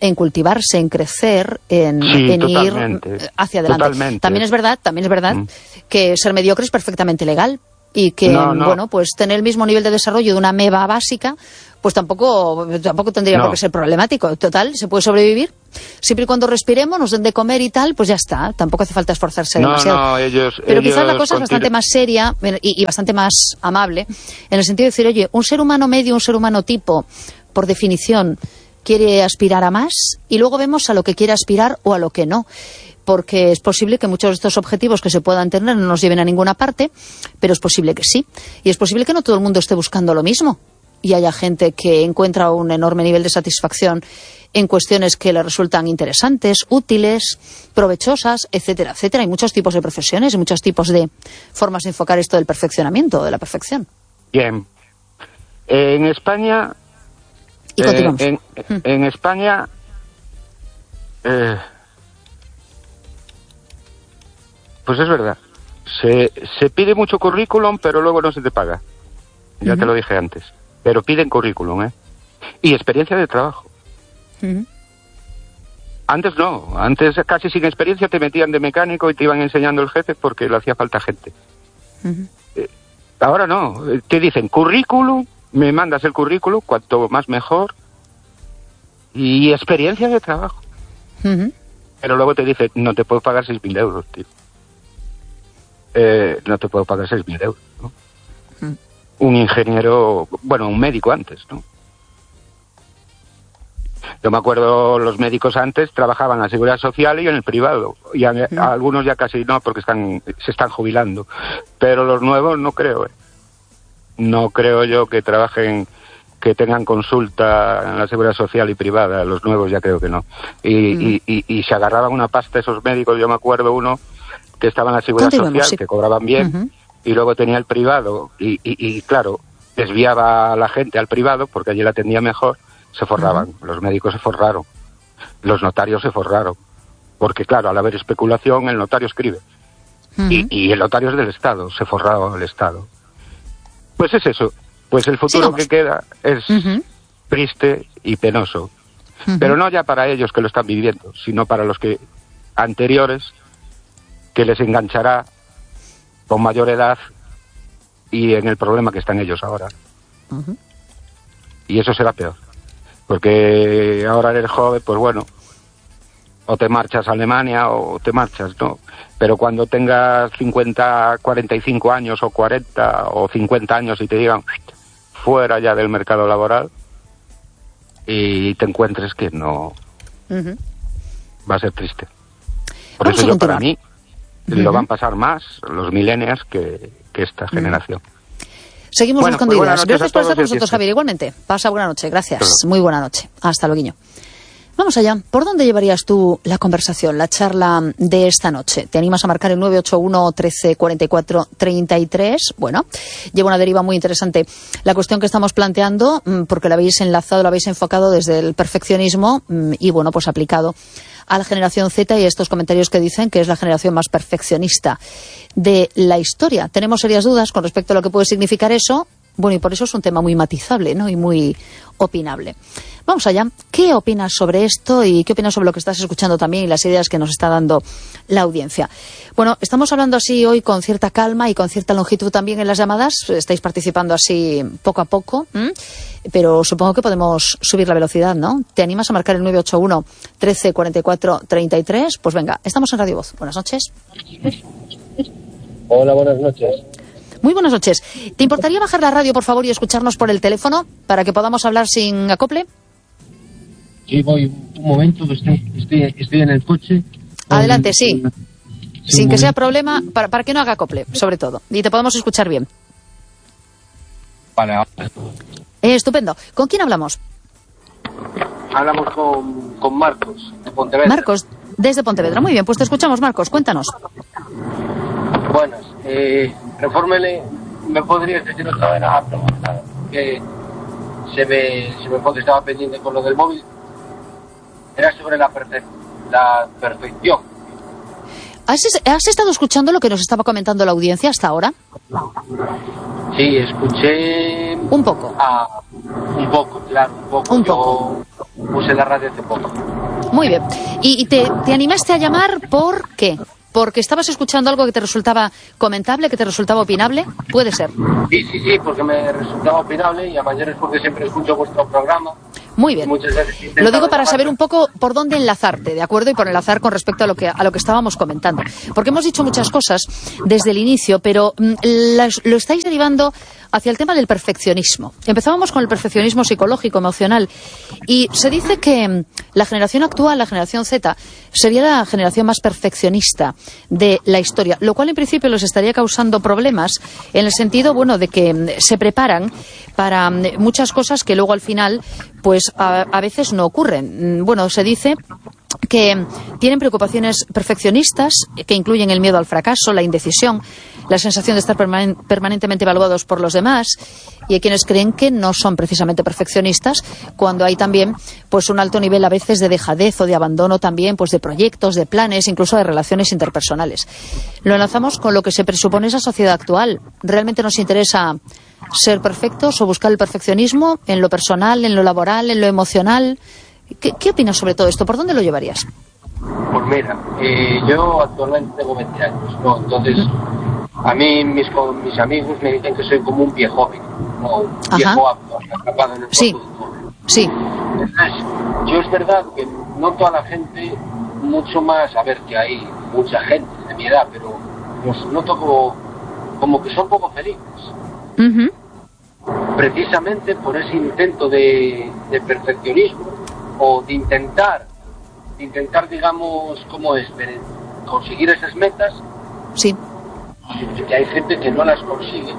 en cultivarse, en crecer, en, sí, en ir hacia adelante. Totalmente. También es verdad, también es verdad mm. que ser mediocre es perfectamente legal y que, no, no. bueno, pues tener el mismo nivel de desarrollo de una ameba básica, pues tampoco, tampoco tendría no. por qué ser problemático. Total, se puede sobrevivir. Siempre y cuando respiremos, nos den de comer y tal, pues ya está. Tampoco hace falta esforzarse no, demasiado. No, ellos, Pero ellos quizás la cosa es bastante continu- más seria y, y bastante más amable, en el sentido de decir, oye, un ser humano medio, un ser humano tipo, por definición, quiere aspirar a más y luego vemos a lo que quiere aspirar o a lo que no. Porque es posible que muchos de estos objetivos que se puedan tener no nos lleven a ninguna parte, pero es posible que sí. Y es posible que no todo el mundo esté buscando lo mismo. Y haya gente que encuentra un enorme nivel de satisfacción en cuestiones que le resultan interesantes, útiles, provechosas, etcétera, etcétera. Hay muchos tipos de profesiones y muchos tipos de formas de enfocar esto del perfeccionamiento, de la perfección. Bien. Eh, en España... Y continuamos. Eh, en, en España... Eh, pues es verdad. Se, se pide mucho currículum, pero luego no se te paga. Ya uh-huh. te lo dije antes. Pero piden currículum, ¿eh? Y experiencia de trabajo. Uh-huh. Antes no. Antes casi sin experiencia te metían de mecánico y te iban enseñando el jefe porque le hacía falta gente. Uh-huh. Eh, ahora no. Te dicen currículum, me mandas el currículum, cuanto más mejor. Y experiencia de trabajo. Uh-huh. Pero luego te dicen, no te puedo pagar seis mil euros, tío. Eh, no te puedo pagar seis mil euros, ¿no? Uh-huh. Un ingeniero, bueno, un médico antes, ¿no? Yo me acuerdo, los médicos antes trabajaban en la Seguridad Social y en el privado. Y a, uh-huh. a algunos ya casi no, porque están se están jubilando. Pero los nuevos no creo, ¿eh? No creo yo que trabajen, que tengan consulta en la Seguridad Social y privada. Los nuevos ya creo que no. Y, uh-huh. y, y, y se agarraban una pasta esos médicos. Yo me acuerdo uno que estaba en la Seguridad Social, sí. que cobraban bien, uh-huh. y luego tenía el privado. Y, y, y claro, desviaba a la gente al privado porque allí la atendía mejor. Se forraban, uh-huh. los médicos se forraron, los notarios se forraron, porque claro, al haber especulación el notario escribe, uh-huh. y, y el notario es del Estado, se forraba el Estado. Pues es eso, pues el futuro Sigamos. que queda es uh-huh. triste y penoso, uh-huh. pero no ya para ellos que lo están viviendo, sino para los que anteriores, que les enganchará con mayor edad y en el problema que están ellos ahora. Uh-huh. Y eso será peor. Porque ahora eres joven, pues bueno, o te marchas a Alemania o te marchas, ¿no? Pero cuando tengas cincuenta, cuarenta y cinco años o cuarenta o cincuenta años y te digan fuera ya del mercado laboral y te encuentres que no, uh-huh. va a ser triste. Por Vamos eso yo para mí uh-huh. lo van a pasar más los millennials que, que esta uh-huh. generación. Seguimos bueno, buscando pues ideas. Gracias por estar con nosotros, fiesta. Javier. Igualmente. Pasa buena noche. Gracias. Claro. Muy buena noche. Hasta luego. Vamos allá. ¿Por dónde llevarías tú la conversación, la charla de esta noche? ¿Te animas a marcar el nueve ocho uno, trece, cuarenta y cuatro, treinta y tres? Bueno, lleva una deriva muy interesante la cuestión que estamos planteando, porque la habéis enlazado, la habéis enfocado desde el perfeccionismo y, bueno, pues aplicado a la generación Z y estos comentarios que dicen que es la generación más perfeccionista de la historia. Tenemos serias dudas con respecto a lo que puede significar eso. Bueno, y por eso es un tema muy matizable, ¿no? Y muy opinable. Vamos allá. ¿Qué opinas sobre esto y qué opinas sobre lo que estás escuchando también y las ideas que nos está dando la audiencia? Bueno, estamos hablando así hoy con cierta calma y con cierta longitud también en las llamadas. Estáis participando así poco a poco, ¿m? Pero supongo que podemos subir la velocidad, ¿no? ¿Te animas a marcar el nueve ocho uno, trece, cuarenta y cuatro, treinta y tres? Pues venga, estamos en Radio Voz. Buenas noches. Hola, buenas noches. Muy buenas noches. ¿Te importaría bajar la radio, por favor, y escucharnos por el teléfono para que podamos hablar sin acople? Sí, voy un momento, que estoy, estoy, estoy en el coche. Adelante, sí. Sin que sea problema, para, para que no haga acople, sobre todo. Y te podemos escuchar bien. Vale, ahora. Eh, estupendo. ¿Con quién hablamos? Hablamos con, con Marcos, de Pontevedra. Marcos, desde Pontevedra. Muy bien, pues te escuchamos, Marcos. Cuéntanos. Buenas. Eh, Refórmele, ¿me podrías decir otra vez? Ah, no, nada. Que se me, se me pone, estaba pendiente con lo del móvil. Era sobre la, perfe- la perfección. ¿Has, ¿Has estado escuchando lo que nos estaba comentando la audiencia hasta ahora? Sí, escuché... Un poco. Ah, un poco, claro, un poco. Un Yo poco. puse la radio hace poco. Muy bien. ¿Y, y te, te animaste a llamar por qué? ¿Porque estabas escuchando algo que te resultaba comentable, que te resultaba opinable? Puede ser. Sí, sí, sí, porque me resultaba opinable y a mayores porque siempre escucho vuestro programa. Muy bien. Lo digo para saber un poco por dónde enlazarte, ¿de acuerdo? Y por enlazar con respecto a lo que a lo que estábamos comentando. Porque hemos dicho muchas cosas desde el inicio, pero mm, las, lo estáis derivando hacia el tema del perfeccionismo. Empezábamos con el perfeccionismo psicológico, emocional, y se dice que mm, la generación actual, la generación Z, sería la generación más perfeccionista de la historia, lo cual en principio les estaría causando problemas en el sentido, bueno, de que mm, se preparan para mm, muchas cosas que luego al final pues a, a veces no ocurren. Bueno, se dice que tienen preocupaciones perfeccionistas que incluyen el miedo al fracaso, la indecisión, la sensación de estar permanen- permanentemente evaluados por los demás, y hay quienes creen que no son precisamente perfeccionistas cuando hay también pues un alto nivel a veces de dejadez o de abandono también pues de proyectos, de planes, incluso de relaciones interpersonales. Lo enlazamos con lo que se presupone esa sociedad actual. ¿Realmente nos interesa ser perfectos o buscar el perfeccionismo en lo personal, en lo laboral, en lo emocional? ¿Qué, qué opinas sobre todo esto? ¿Por dónde lo llevarías? Pues mira, eh, yo actualmente tengo veinte años, ¿no? Entonces, a mí mis, mis amigos me dicen que soy como un viejo joven, ¿no? Un Ajá. viejo atrapado en el Sí. cuerpo de un joven. Sí. Entonces, yo es verdad que no toda la gente, mucho más, a ver que hay mucha gente de mi edad, pero los noto como, como que son poco felices. Uh-huh. Precisamente por ese intento de, de perfeccionismo o de intentar, de intentar, digamos, ¿cómo es? De conseguir esas metas, Sí. que hay gente que no las consigue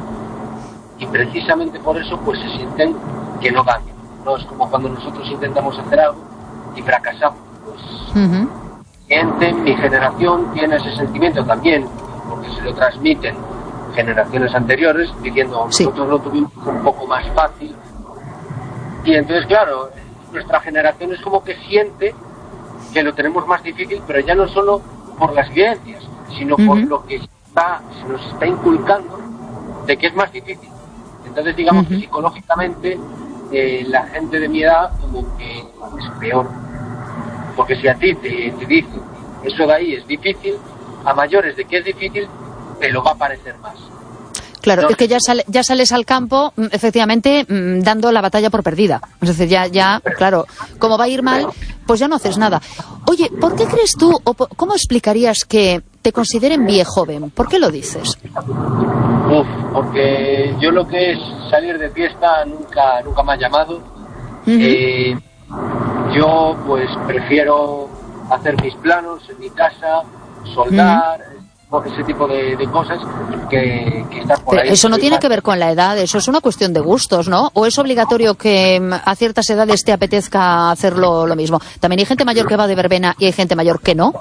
y precisamente por eso pues se sienten que no dan. No es como cuando nosotros intentamos hacer algo y fracasamos. Pues Uh-huh. gente, mi generación tiene ese sentimiento también, porque se lo transmiten generaciones anteriores, diciendo Sí. nosotros lo tuvimos un poco más fácil. Y entonces, claro, nuestra generación es como que siente que lo tenemos más difícil, pero ya no solo por las vivencias, sino por Ujú. lo que está, se nos está inculcando de que es más difícil. Entonces, digamos que Ujú. psicológicamente eh, la gente de mi edad como que es peor. Porque si a ti te, te dicen eso de ahí es difícil, a mayores de que es difícil, te lo va a parecer más. Claro, No. es que ya, sale, ya sales al campo, mm, efectivamente, mm, dando la batalla por perdida. Es decir, ya, ya, claro, como va a ir mal, pues ya no haces nada. Oye, ¿por qué crees tú, o po- cómo explicarías que te consideren viejoven? ¿Por qué lo dices? Uf, porque yo lo que es salir de fiesta nunca nunca me ha llamado. Ujú. Eh, yo pues prefiero hacer mis planos en mi casa, soldar, ese tipo de, de cosas que, que estar por Pero ahí. eso no Soy tiene más- que ver con la edad, eso es una cuestión de gustos, ¿no? ¿O es obligatorio que mm, a ciertas edades te apetezca hacerlo lo mismo? También hay gente mayor que va de verbena y hay gente mayor que no.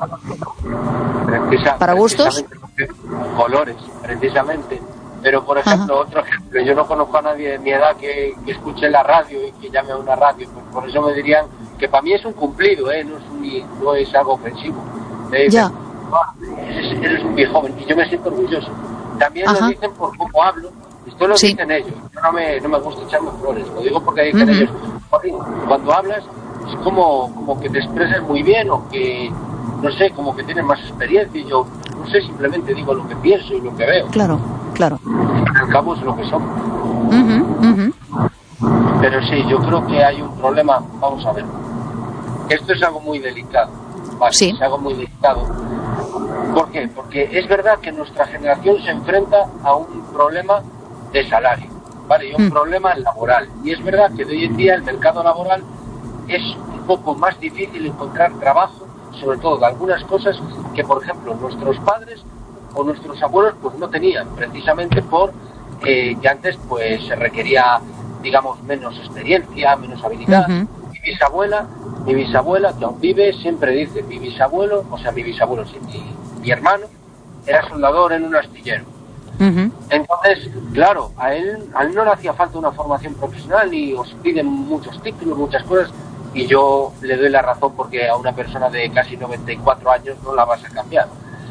Precisa- ¿Para gustos? precisamente, colores, precisamente. Pero, por ejemplo, otro ejemplo, yo no conozco a nadie de mi edad que, que escuche la radio y que llame a una radio, pues por eso me dirían que para mí es un cumplido, ¿eh? no, es un- no es algo ofensivo. Me dicen, Ya. "Ah, eres, eres un viejo joven", y yo me siento orgulloso. También Ajá. lo dicen por cómo hablo, esto lo Sí. dicen ellos, yo no me, no me gusta echarme flores, lo digo porque dicen Ujú. ellos, "Joder, cuando hablas es como, como que te expresas muy bien o que, no sé, como que tienes más experiencia", y yo, no sé, simplemente digo lo que pienso y lo que veo. Claro, claro. Al cabo es lo que somos. Ujú, ujú. Pero sí, yo creo que hay un problema, vamos a ver. Esto es algo muy delicado, ¿vale? Sí. Es algo muy delicado. ¿Por qué? Porque es verdad que nuestra generación se enfrenta a un problema de salario, ¿vale? Y un Mm. problema laboral. Y es verdad que de hoy en día el mercado laboral es un poco más difícil encontrar trabajo, sobre todo de algunas cosas que, por ejemplo, nuestros padres o nuestros abuelos pues no tenían, precisamente por eh, que antes pues se requería, digamos, menos experiencia, menos habilidad. Ujú. Mi bisabuela, mi bisabuela, que aún vive, siempre dice, mi bisabuelo, o sea, mi bisabuelo, sí, mi, mi hermano, era soldador en un astillero. Ujú. Entonces, claro, a él, a él no le hacía falta una formación profesional y os piden muchos títulos, muchas cosas, y yo le doy la razón porque a una persona de casi noventa y cuatro años no la vas a cambiar.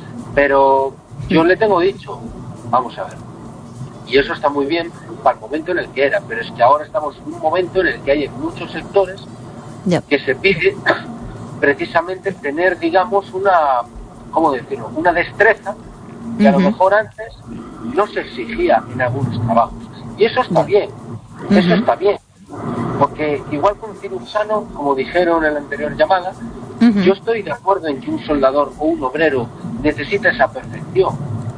Pero yo le tengo dicho, vamos a ver, y eso está muy bien para el momento en el que era, pero es que ahora estamos en un momento en el que hay en muchos sectores Ya. que se pide precisamente tener, digamos, una, ¿cómo decirlo?, una destreza que a lo mejor antes no se exigía en algunos trabajos. Y eso está bien, eso está bien. Porque igual que un cirujano, como dijeron en la anterior llamada, uh-huh. yo estoy de acuerdo en que un soldador o un obrero necesita esa perfección.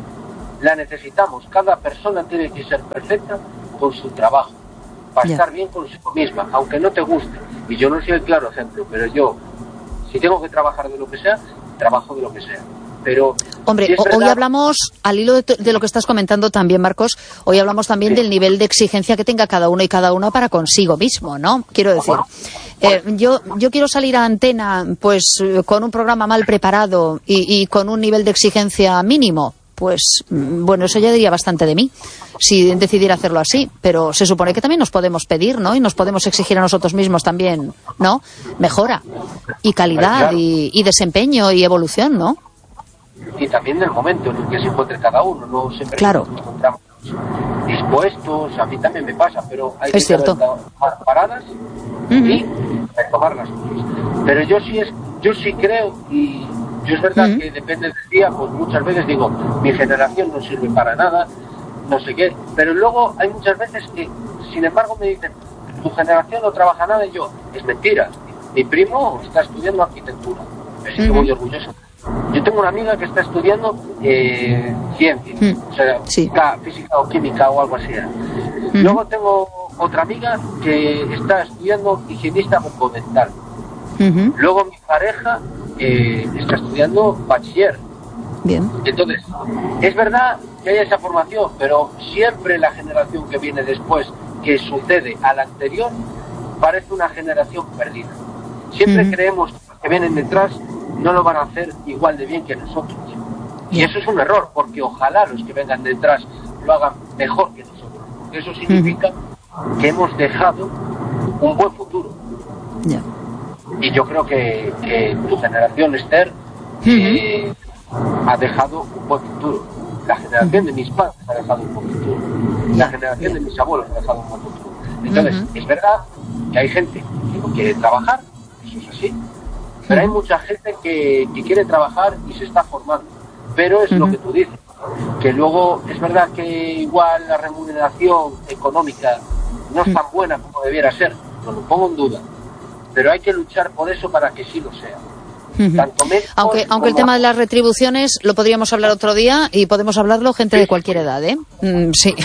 La necesitamos. Cada persona tiene que ser perfecta con su trabajo, para yeah. estar bien consigo misma, aunque no te guste. Y yo no soy el claro ejemplo, pero yo, si tengo que trabajar de lo que sea, trabajo de lo que sea. Pero hombre, si verdad... hoy hablamos, al hilo de, de lo que estás comentando también, Marcos, hoy hablamos también sí. del nivel de exigencia que tenga cada uno y cada una para consigo mismo, ¿no? Quiero decir, eh, yo yo quiero salir a antena pues con un programa mal preparado y, y con un nivel de exigencia mínimo. Pues, bueno, eso ya diría bastante de mí, si decidiera hacerlo así, pero se supone que también nos podemos pedir, ¿no? Y nos podemos exigir a nosotros mismos también, ¿no? Mejora, y calidad, y, y desempeño, y evolución, ¿no? Y también del momento en el que se encuentre cada uno, no siempre claro. nos encontramos dispuestos, a mí también me pasa, pero hay es que tomar paradas uh-huh. y retomar las cosas. Pero yo sí, es, yo sí creo, y yo es verdad uh-huh. que depende del día, pues muchas veces digo, mi generación no sirve para nada, no sé qué, pero luego hay muchas veces que, sin embargo, me dicen, tu generación no trabaja nada, y yo, es mentira, mi primo está estudiando arquitectura, me siento uh-huh. muy orgulloso. Yo tengo una amiga que está estudiando eh, ciencia, uh-huh. o sea, sí. física o química o algo así. Uh-huh. Luego tengo otra amiga que está estudiando higienista bucodental. Uh-huh. Luego mi pareja eh, está estudiando bachiller. Bien. Entonces, es verdad que hay esa formación, pero siempre la generación que viene después, que sucede a la anterior, parece una generación perdida. Siempre uh-huh. creemos que los que vienen detrás no lo van a hacer igual de bien que nosotros. Y eso es un error, porque ojalá los que vengan detrás lo hagan mejor que nosotros, porque eso significa uh-huh. que hemos dejado un buen futuro. Yeah. Y yo creo que, que tu generación, Esther, uh-huh. eh, ha dejado un buen futuro. La generación uh-huh. de mis padres ha dejado un buen futuro. La generación yeah. de mis abuelos ha dejado un buen futuro. Entonces, uh-huh. es verdad que hay gente que no quiere trabajar, eso es así, pero hay mucha gente que, que quiere trabajar y se está formando. Pero es uh-huh. lo que tú dices, que luego es verdad que igual la remuneración económica no es tan buena como debiera ser, no lo pongo en duda, pero hay que luchar por eso para que sí lo sea. Uh-huh. Tanto aunque aunque el tema de las retribuciones lo podríamos hablar otro día, y podemos hablarlo gente sí. de cualquier edad, ¿eh? Mm, sí.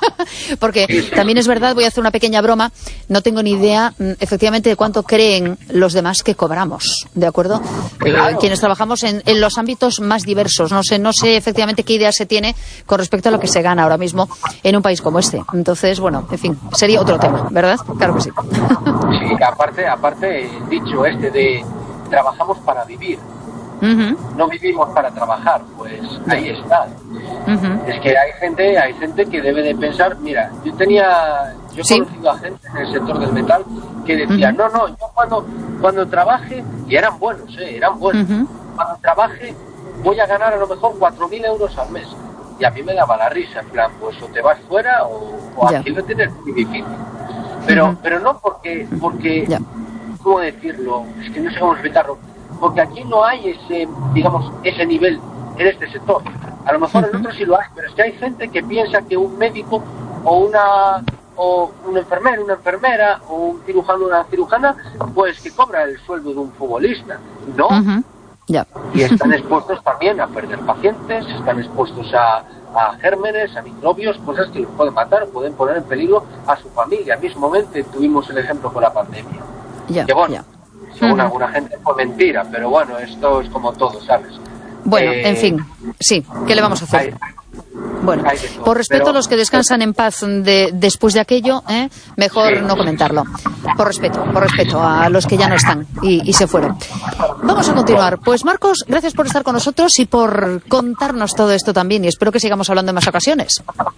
Porque sí, sí. también es verdad, voy a hacer una pequeña broma, no tengo ni idea efectivamente de cuánto creen los demás que cobramos, ¿de acuerdo? Claro. Eh, quienes trabajamos en, en los ámbitos más diversos, no sé no sé efectivamente qué idea se tiene con respecto a lo que se gana ahora mismo en un país como este. Entonces, bueno, en fin, sería otro tema, ¿verdad? Claro que sí. Sí, aparte, aparte el dicho este de trabajamos para vivir, uh-huh. no vivimos para trabajar, pues ahí está. Uh-huh. Es que hay gente, hay gente que debe de pensar, mira, yo tenía, yo he ¿Sí? conocido a gente en el sector del metal que decía, uh-huh. no, no, yo cuando, cuando trabaje, y eran buenos, eh, eran buenos, uh-huh. cuando trabaje voy a ganar a lo mejor cuatro mil euros al mes. Y a mí me daba la risa, en plan, pues o te vas fuera o, o aquí lo tienes muy difícil. Pero, uh-huh. pero no porque, porque yeah. ¿cómo decirlo? Es que no sé cómo explicarlo. Porque aquí no hay ese, digamos, ese nivel en este sector. A lo mejor uh-huh. en otros sí lo hay, pero es que hay gente que piensa que un médico o una o un enfermero, una enfermera o un cirujano, una cirujana, pues que cobra el sueldo de un futbolista. No. Uh-huh. Yeah. Y están expuestos también a perder pacientes, están expuestos a, a gérmenes, a microbios, cosas que los pueden matar, pueden poner en peligro a su familia. Mismamente tuvimos el ejemplo con la pandemia. Yeah, que bueno, yeah. según uh-huh. alguna gente fue mentira, pero bueno, esto es como todo, ¿sabes? Bueno, eh, en fin, sí, ¿qué le vamos a hacer? Hay, bueno, todo, por respeto pero, a los que descansan en paz de, después de aquello, ¿eh? mejor sí, no comentarlo. Por respeto, por respeto a los que ya no están y, y se fueron. Vamos a continuar. Pues Marcos, gracias por estar con nosotros y por contarnos todo esto también, y espero que sigamos hablando en más ocasiones.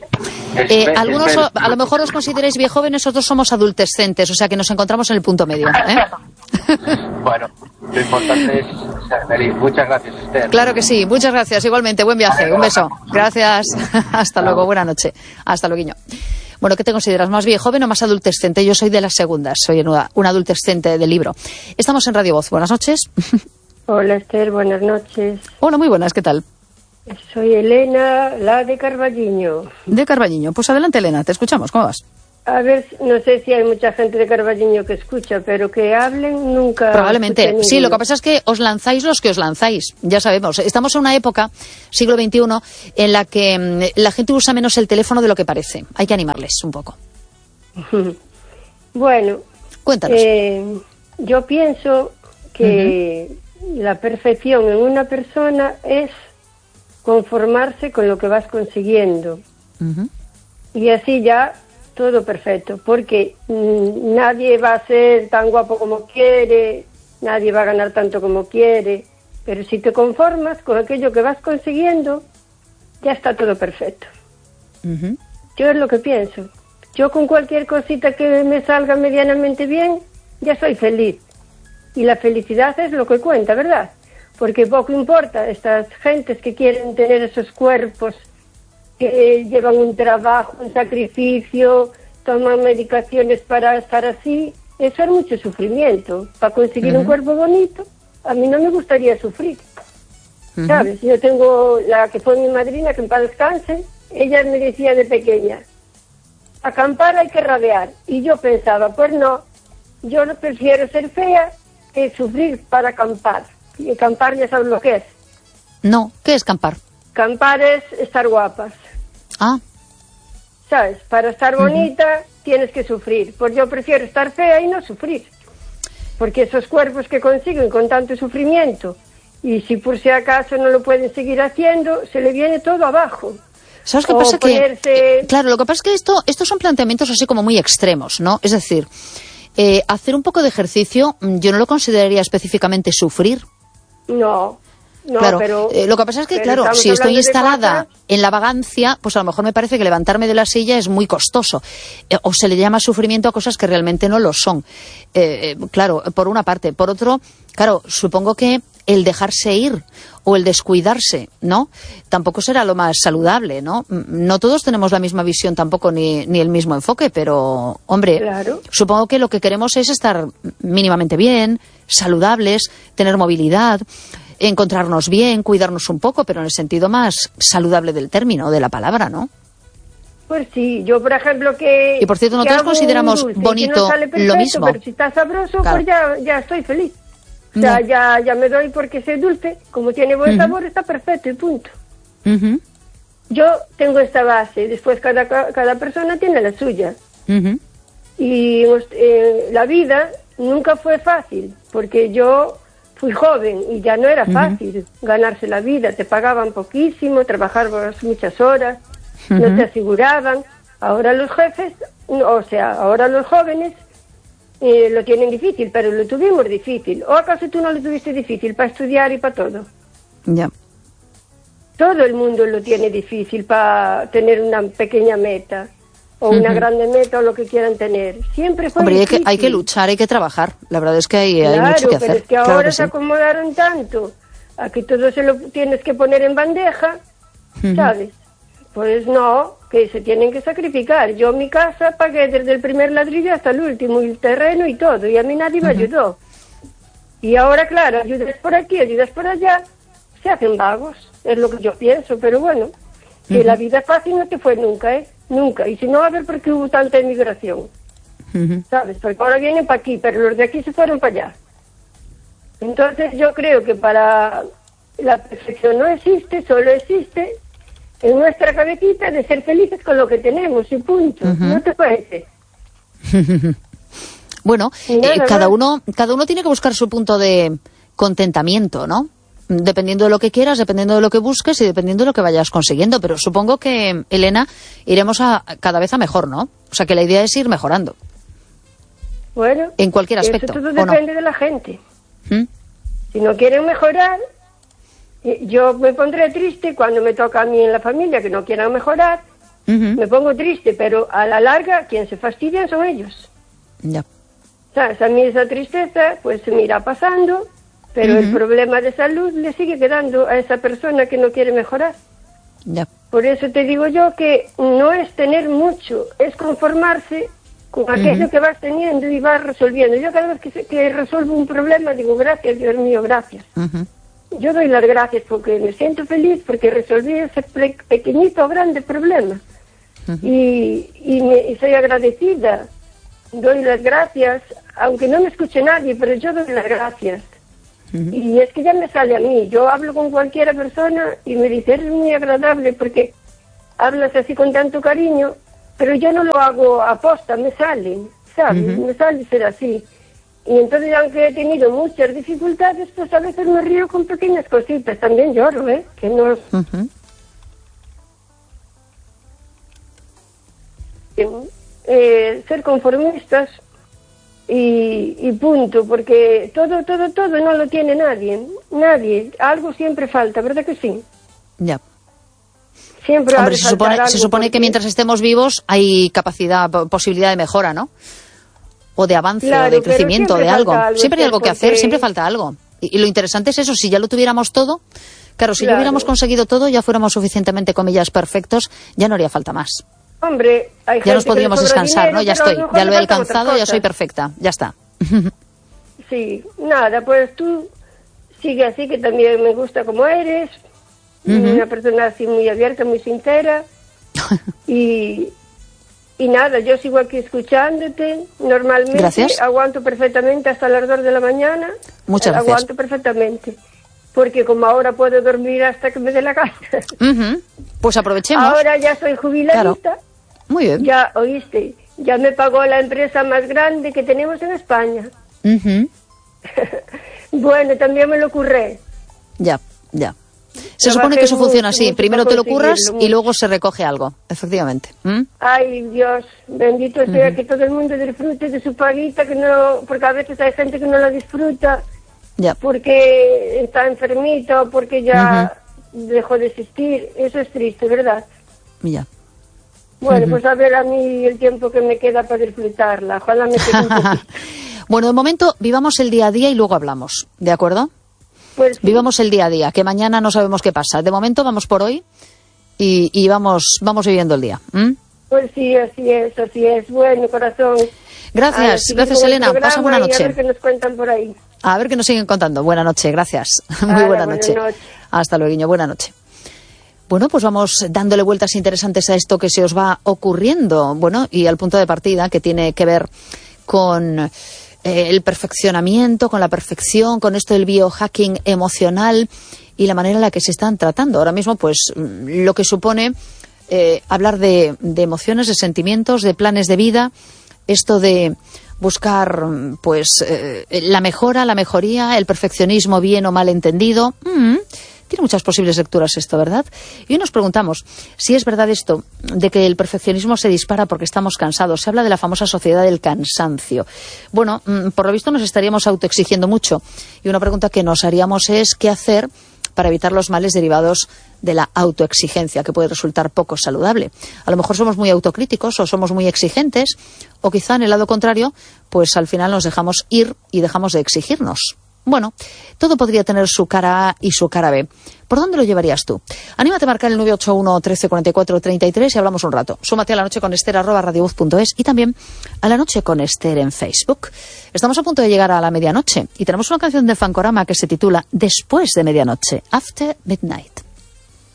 Eh, algunos o, a lo mejor os consideráis viejóvenes, nosotros somos adultescentes, o sea que nos encontramos en el punto medio, ¿eh? Bueno, lo importante es ser feliz. Muchas gracias, Esther. Claro que sí, muchas gracias. Igualmente, buen viaje, un beso. Gracias. Hasta luego, buena noche. Hasta luego, Guiño. Bueno. Bueno, ¿qué te consideras? ¿Más bien joven o más adultescente? Yo soy de las segundas, soy una, una adultescente del libro. Estamos en Radio Voz. Buenas noches. Hola, Esther, buenas noches. Hola, muy buenas, ¿qué tal? Soy Elena, la de Carballiño. De Carballiño. Pues adelante, Elena, te escuchamos. ¿Cómo vas? A ver, no sé si hay mucha gente de Carballiño que escucha, pero que hablen nunca. Probablemente. Sí, lo que pasa es que os lanzáis los que os lanzáis. Ya sabemos. Estamos en una época, siglo veintiuno, en la que mmm, la gente usa menos el teléfono de lo que parece. Hay que animarles un poco. Bueno. Cuéntanos. Eh, yo pienso que uh-huh. la perfección en una persona es conformarse con lo que vas consiguiendo. Uh-huh. Y así ya todo perfecto, porque mmm, nadie va a ser tan guapo como quiere, nadie va a ganar tanto como quiere, pero si te conformas con aquello que vas consiguiendo, ya está todo perfecto. Uh-huh. Yo es lo que pienso. Yo con cualquier cosita que me salga medianamente bien, ya soy feliz. Y la felicidad es lo que cuenta, ¿verdad? Porque poco importa estas gentes que quieren tener esos cuerpos, que llevan un trabajo, un sacrificio, toman medicaciones para estar así. Eso es mucho sufrimiento. Para conseguir uh-huh. un cuerpo bonito, a mí no me gustaría sufrir. Uh-huh. ¿Sabes? Yo tengo la que fue mi madrina, que en paz descanse, ella me decía de pequeña, acampar hay que rabear. Y yo pensaba, pues no, yo no prefiero ser fea que sufrir para acampar. Y acampar ya sabes lo que es. No, ¿qué es acampar? Acampar es estar guapas. Ah. ¿Sabes? Para estar bonita uh-huh. tienes que sufrir. Pues yo prefiero estar fea y no sufrir. Porque esos cuerpos que consiguen con tanto sufrimiento, y si por si acaso no lo pueden seguir haciendo, se le viene todo abajo. ¿Sabes qué o pasa? Ponerse... Que, claro, lo que pasa es que esto, estos son planteamientos así como muy extremos, ¿no? Es decir, eh, hacer un poco de ejercicio, yo no lo consideraría específicamente sufrir. No, no, claro, pero... Eh, lo que pasa es que, claro, si estoy instalada cosas... en la vagancia, pues a lo mejor me parece que levantarme de la silla es muy costoso. Eh, o se le llama sufrimiento a cosas que realmente no lo son. Eh, eh, claro, por una parte. Por otro, claro, supongo que el dejarse ir o el descuidarse, ¿no? Tampoco será lo más saludable, ¿no? No todos tenemos la misma visión tampoco ni, ni el mismo enfoque, pero, hombre, claro. Supongo que lo que queremos es estar mínimamente bien, saludables, tener movilidad, encontrarnos bien, cuidarnos un poco, pero en el sentido más saludable del término, de la palabra, ¿no? Pues sí, yo por ejemplo que... Y por cierto, nosotros consideramos dulce, bonito no sale perfecto, lo mismo. Pero si está sabroso, claro. pues ya, ya estoy feliz. O sea, no. ya, ya me doy porque sé dulce, como tiene buen uh-huh. sabor, está perfecto y punto. Uh-huh. Yo tengo esta base, después cada, cada persona tiene la suya. Uh-huh. Y eh, la vida nunca fue fácil, porque yo fui joven y ya no era fácil uh-huh. ganarse la vida. Te pagaban poquísimo, trabajabas muchas horas, uh-huh. no te aseguraban. Ahora los jefes, o sea, ahora los jóvenes eh, lo tienen difícil, pero lo tuvimos difícil. ¿O acaso tú no lo tuviste difícil para estudiar y para todo? Ya. Yeah. Todo el mundo lo tiene difícil para tener una pequeña meta o una uh-huh. grande meta o lo que quieran tener. Siempre fue Hombre, difícil. Hay que, hay que luchar, hay que trabajar. La verdad es que hay, claro, hay mucho que hacer. Pero es que ahora claro que se sí. acomodaron tanto a que todo se lo tienes que poner en bandeja, uh-huh. ¿sabes? Pues no, que se tienen que sacrificar. Yo mi casa pagué desde el primer ladrillo hasta el último, y el terreno y todo, y a mí nadie me uh-huh. ayudó. Y ahora, claro, ayudas por aquí, ayudas por allá, se hacen vagos, es lo que yo pienso, pero bueno, que uh-huh. la vida fácil no te fue nunca, ¿eh? Nunca. Y si no, a ver por qué hubo tanta emigración, uh-huh. ¿sabes? Porque ahora vienen para aquí, pero los de aquí se fueron para allá. Entonces yo creo que para la perfección no existe, solo existe en nuestra cabecita de ser felices con lo que tenemos y punto. Uh-huh. ¿No te parece? Bueno, eh, cada uno, cada uno tiene que buscar su punto de contentamiento, ¿no? Dependiendo de lo que quieras, dependiendo de lo que busques y dependiendo de lo que vayas consiguiendo. Pero supongo que, Elena, iremos a cada vez a mejor, ¿no? O sea, que la idea es ir mejorando. Bueno, en cualquier aspecto. Eso todo depende no? de la gente. ¿Mm? Si no quieren mejorar, yo me pondré triste cuando me toca a mí en la familia que no quieran mejorar. Uh-huh. Me pongo triste, pero a la larga quien se fastidia son ellos. Ya. ¿Sabes? A mí esa tristeza pues se me irá pasando, pero uh-huh. el problema de salud le sigue quedando a esa persona que no quiere mejorar. Ya. Por eso te digo yo que no es tener mucho, es conformarse con aquello uh-huh. que vas teniendo y vas resolviendo. Yo cada vez que, que resuelvo un problema digo, gracias, Dios mío, gracias. Uh-huh. Yo doy las gracias porque me siento feliz, porque resolví ese pe- pequeñito o grande problema. Uh-huh. Y, y, me, y soy agradecida. Doy las gracias, aunque no me escuche nadie, pero yo doy las gracias. Uh-huh. Y es que ya me sale a mí. Yo hablo con cualquier persona y me dice, eres muy agradable porque hablas así con tanto cariño, pero yo no lo hago aposta, me sale, ¿sabes? Uh-huh. Me sale ser así. Y entonces, aunque he tenido muchas dificultades, pues a veces me río con pequeñas cositas. También lloro, ¿eh? Que no... Uh-huh. Eh, ser conformistas y, y punto, porque todo, todo, todo no lo tiene nadie, nadie, algo siempre falta, ¿verdad que sí? Ya. Siempre Hombre, se supone, se supone porque... que mientras estemos vivos hay capacidad, posibilidad de mejora, ¿no? O de avance, claro, o de crecimiento, de algo. algo. Siempre hay algo que hacer, siempre falta algo. Y, y lo interesante es eso, si ya lo tuviéramos todo, claro, si claro. lo hubiéramos conseguido todo, ya fuéramos suficientemente, comillas, perfectos, ya no haría falta más. Hombre, hay ya nos podríamos descansar, dinero, ¿no? Ya estoy, ya lo he alcanzado, ya soy perfecta, ya está. Sí, nada, pues tú sigue así, que también me gusta como eres, uh-huh. una persona así muy abierta, muy sincera, y, y nada, yo sigo aquí escuchándote, normalmente gracias. Aguanto perfectamente hasta las dos de la mañana. Muchas gracias. Aguanto perfectamente, porque como ahora puedo dormir hasta que me dé la gana. Uh-huh. Pues aprovechemos. Ahora ya soy jubiladita. Claro. Muy bien. Ya, oíste, ya me pagó la empresa más grande que tenemos en España. Uh-huh. Bueno, también me lo curré. Ya, ya. Se supone que eso funciona así. Primero te lo curras y luego se recoge algo, efectivamente. ¿Mm? Ay, Dios, bendito sea uh-huh. que todo el mundo disfrute de su paguita, que no, porque a veces hay gente que no la disfruta ya. porque está enfermito, porque ya uh-huh. dejó de existir. Eso es triste, ¿verdad? Ya. Bueno, uh-huh. pues a ver a mí el tiempo que me queda para disfrutarla. Ojalá me quede un poquito. Bueno, de momento vivamos el día a día y luego hablamos, ¿de acuerdo? Pues sí. Vivamos el día a día, que mañana no sabemos qué pasa. De momento vamos por hoy y, y vamos, vamos viviendo el día. ¿Mm? Pues sí, así es, así es. Bueno, corazón. Gracias, Ay, gracias Elena. Pasa buena noche. A ver qué nos cuentan por ahí. A ver qué nos siguen contando. Buena noche, gracias. Muy Ahora, buena noche. Buena noche. Hasta luego, buena noche. Bueno, pues vamos dándole vueltas interesantes a esto que se os va ocurriendo. Bueno, y al punto de partida que tiene que ver con eh, el perfeccionamiento, con la perfección, con esto del biohacking emocional y la manera en la que se están tratando. Ahora mismo, pues, lo que supone eh, hablar de, de emociones, de sentimientos, de planes de vida, esto de buscar, pues, eh, la mejora, la mejoría, el perfeccionismo bien o mal entendido. Mm, Tiene muchas posibles lecturas esto, ¿verdad? Y hoy nos preguntamos si es verdad esto de que el perfeccionismo se dispara porque estamos cansados. Se habla de la famosa sociedad del cansancio. Bueno, por lo visto nos estaríamos autoexigiendo mucho. Y una pregunta que nos haríamos es ¿qué hacer para evitar los males derivados de la autoexigencia, que puede resultar poco saludable? A lo mejor somos muy autocríticos o somos muy exigentes, o quizá en el lado contrario, pues al final nos dejamos ir y dejamos de exigirnos. Bueno, todo podría tener su cara A y su cara B. ¿Por dónde lo llevarías tú? Anímate a marcar el nueve ocho uno, trece, cuarenta y cuatro, treinta y tres y hablamos un rato. Súmate a La Noche con Ester arroba radiovoz punto es y también a La Noche con Ester en Facebook. Estamos a punto de llegar a la medianoche y tenemos una canción de Fancorama que se titula Después de medianoche, After Midnight.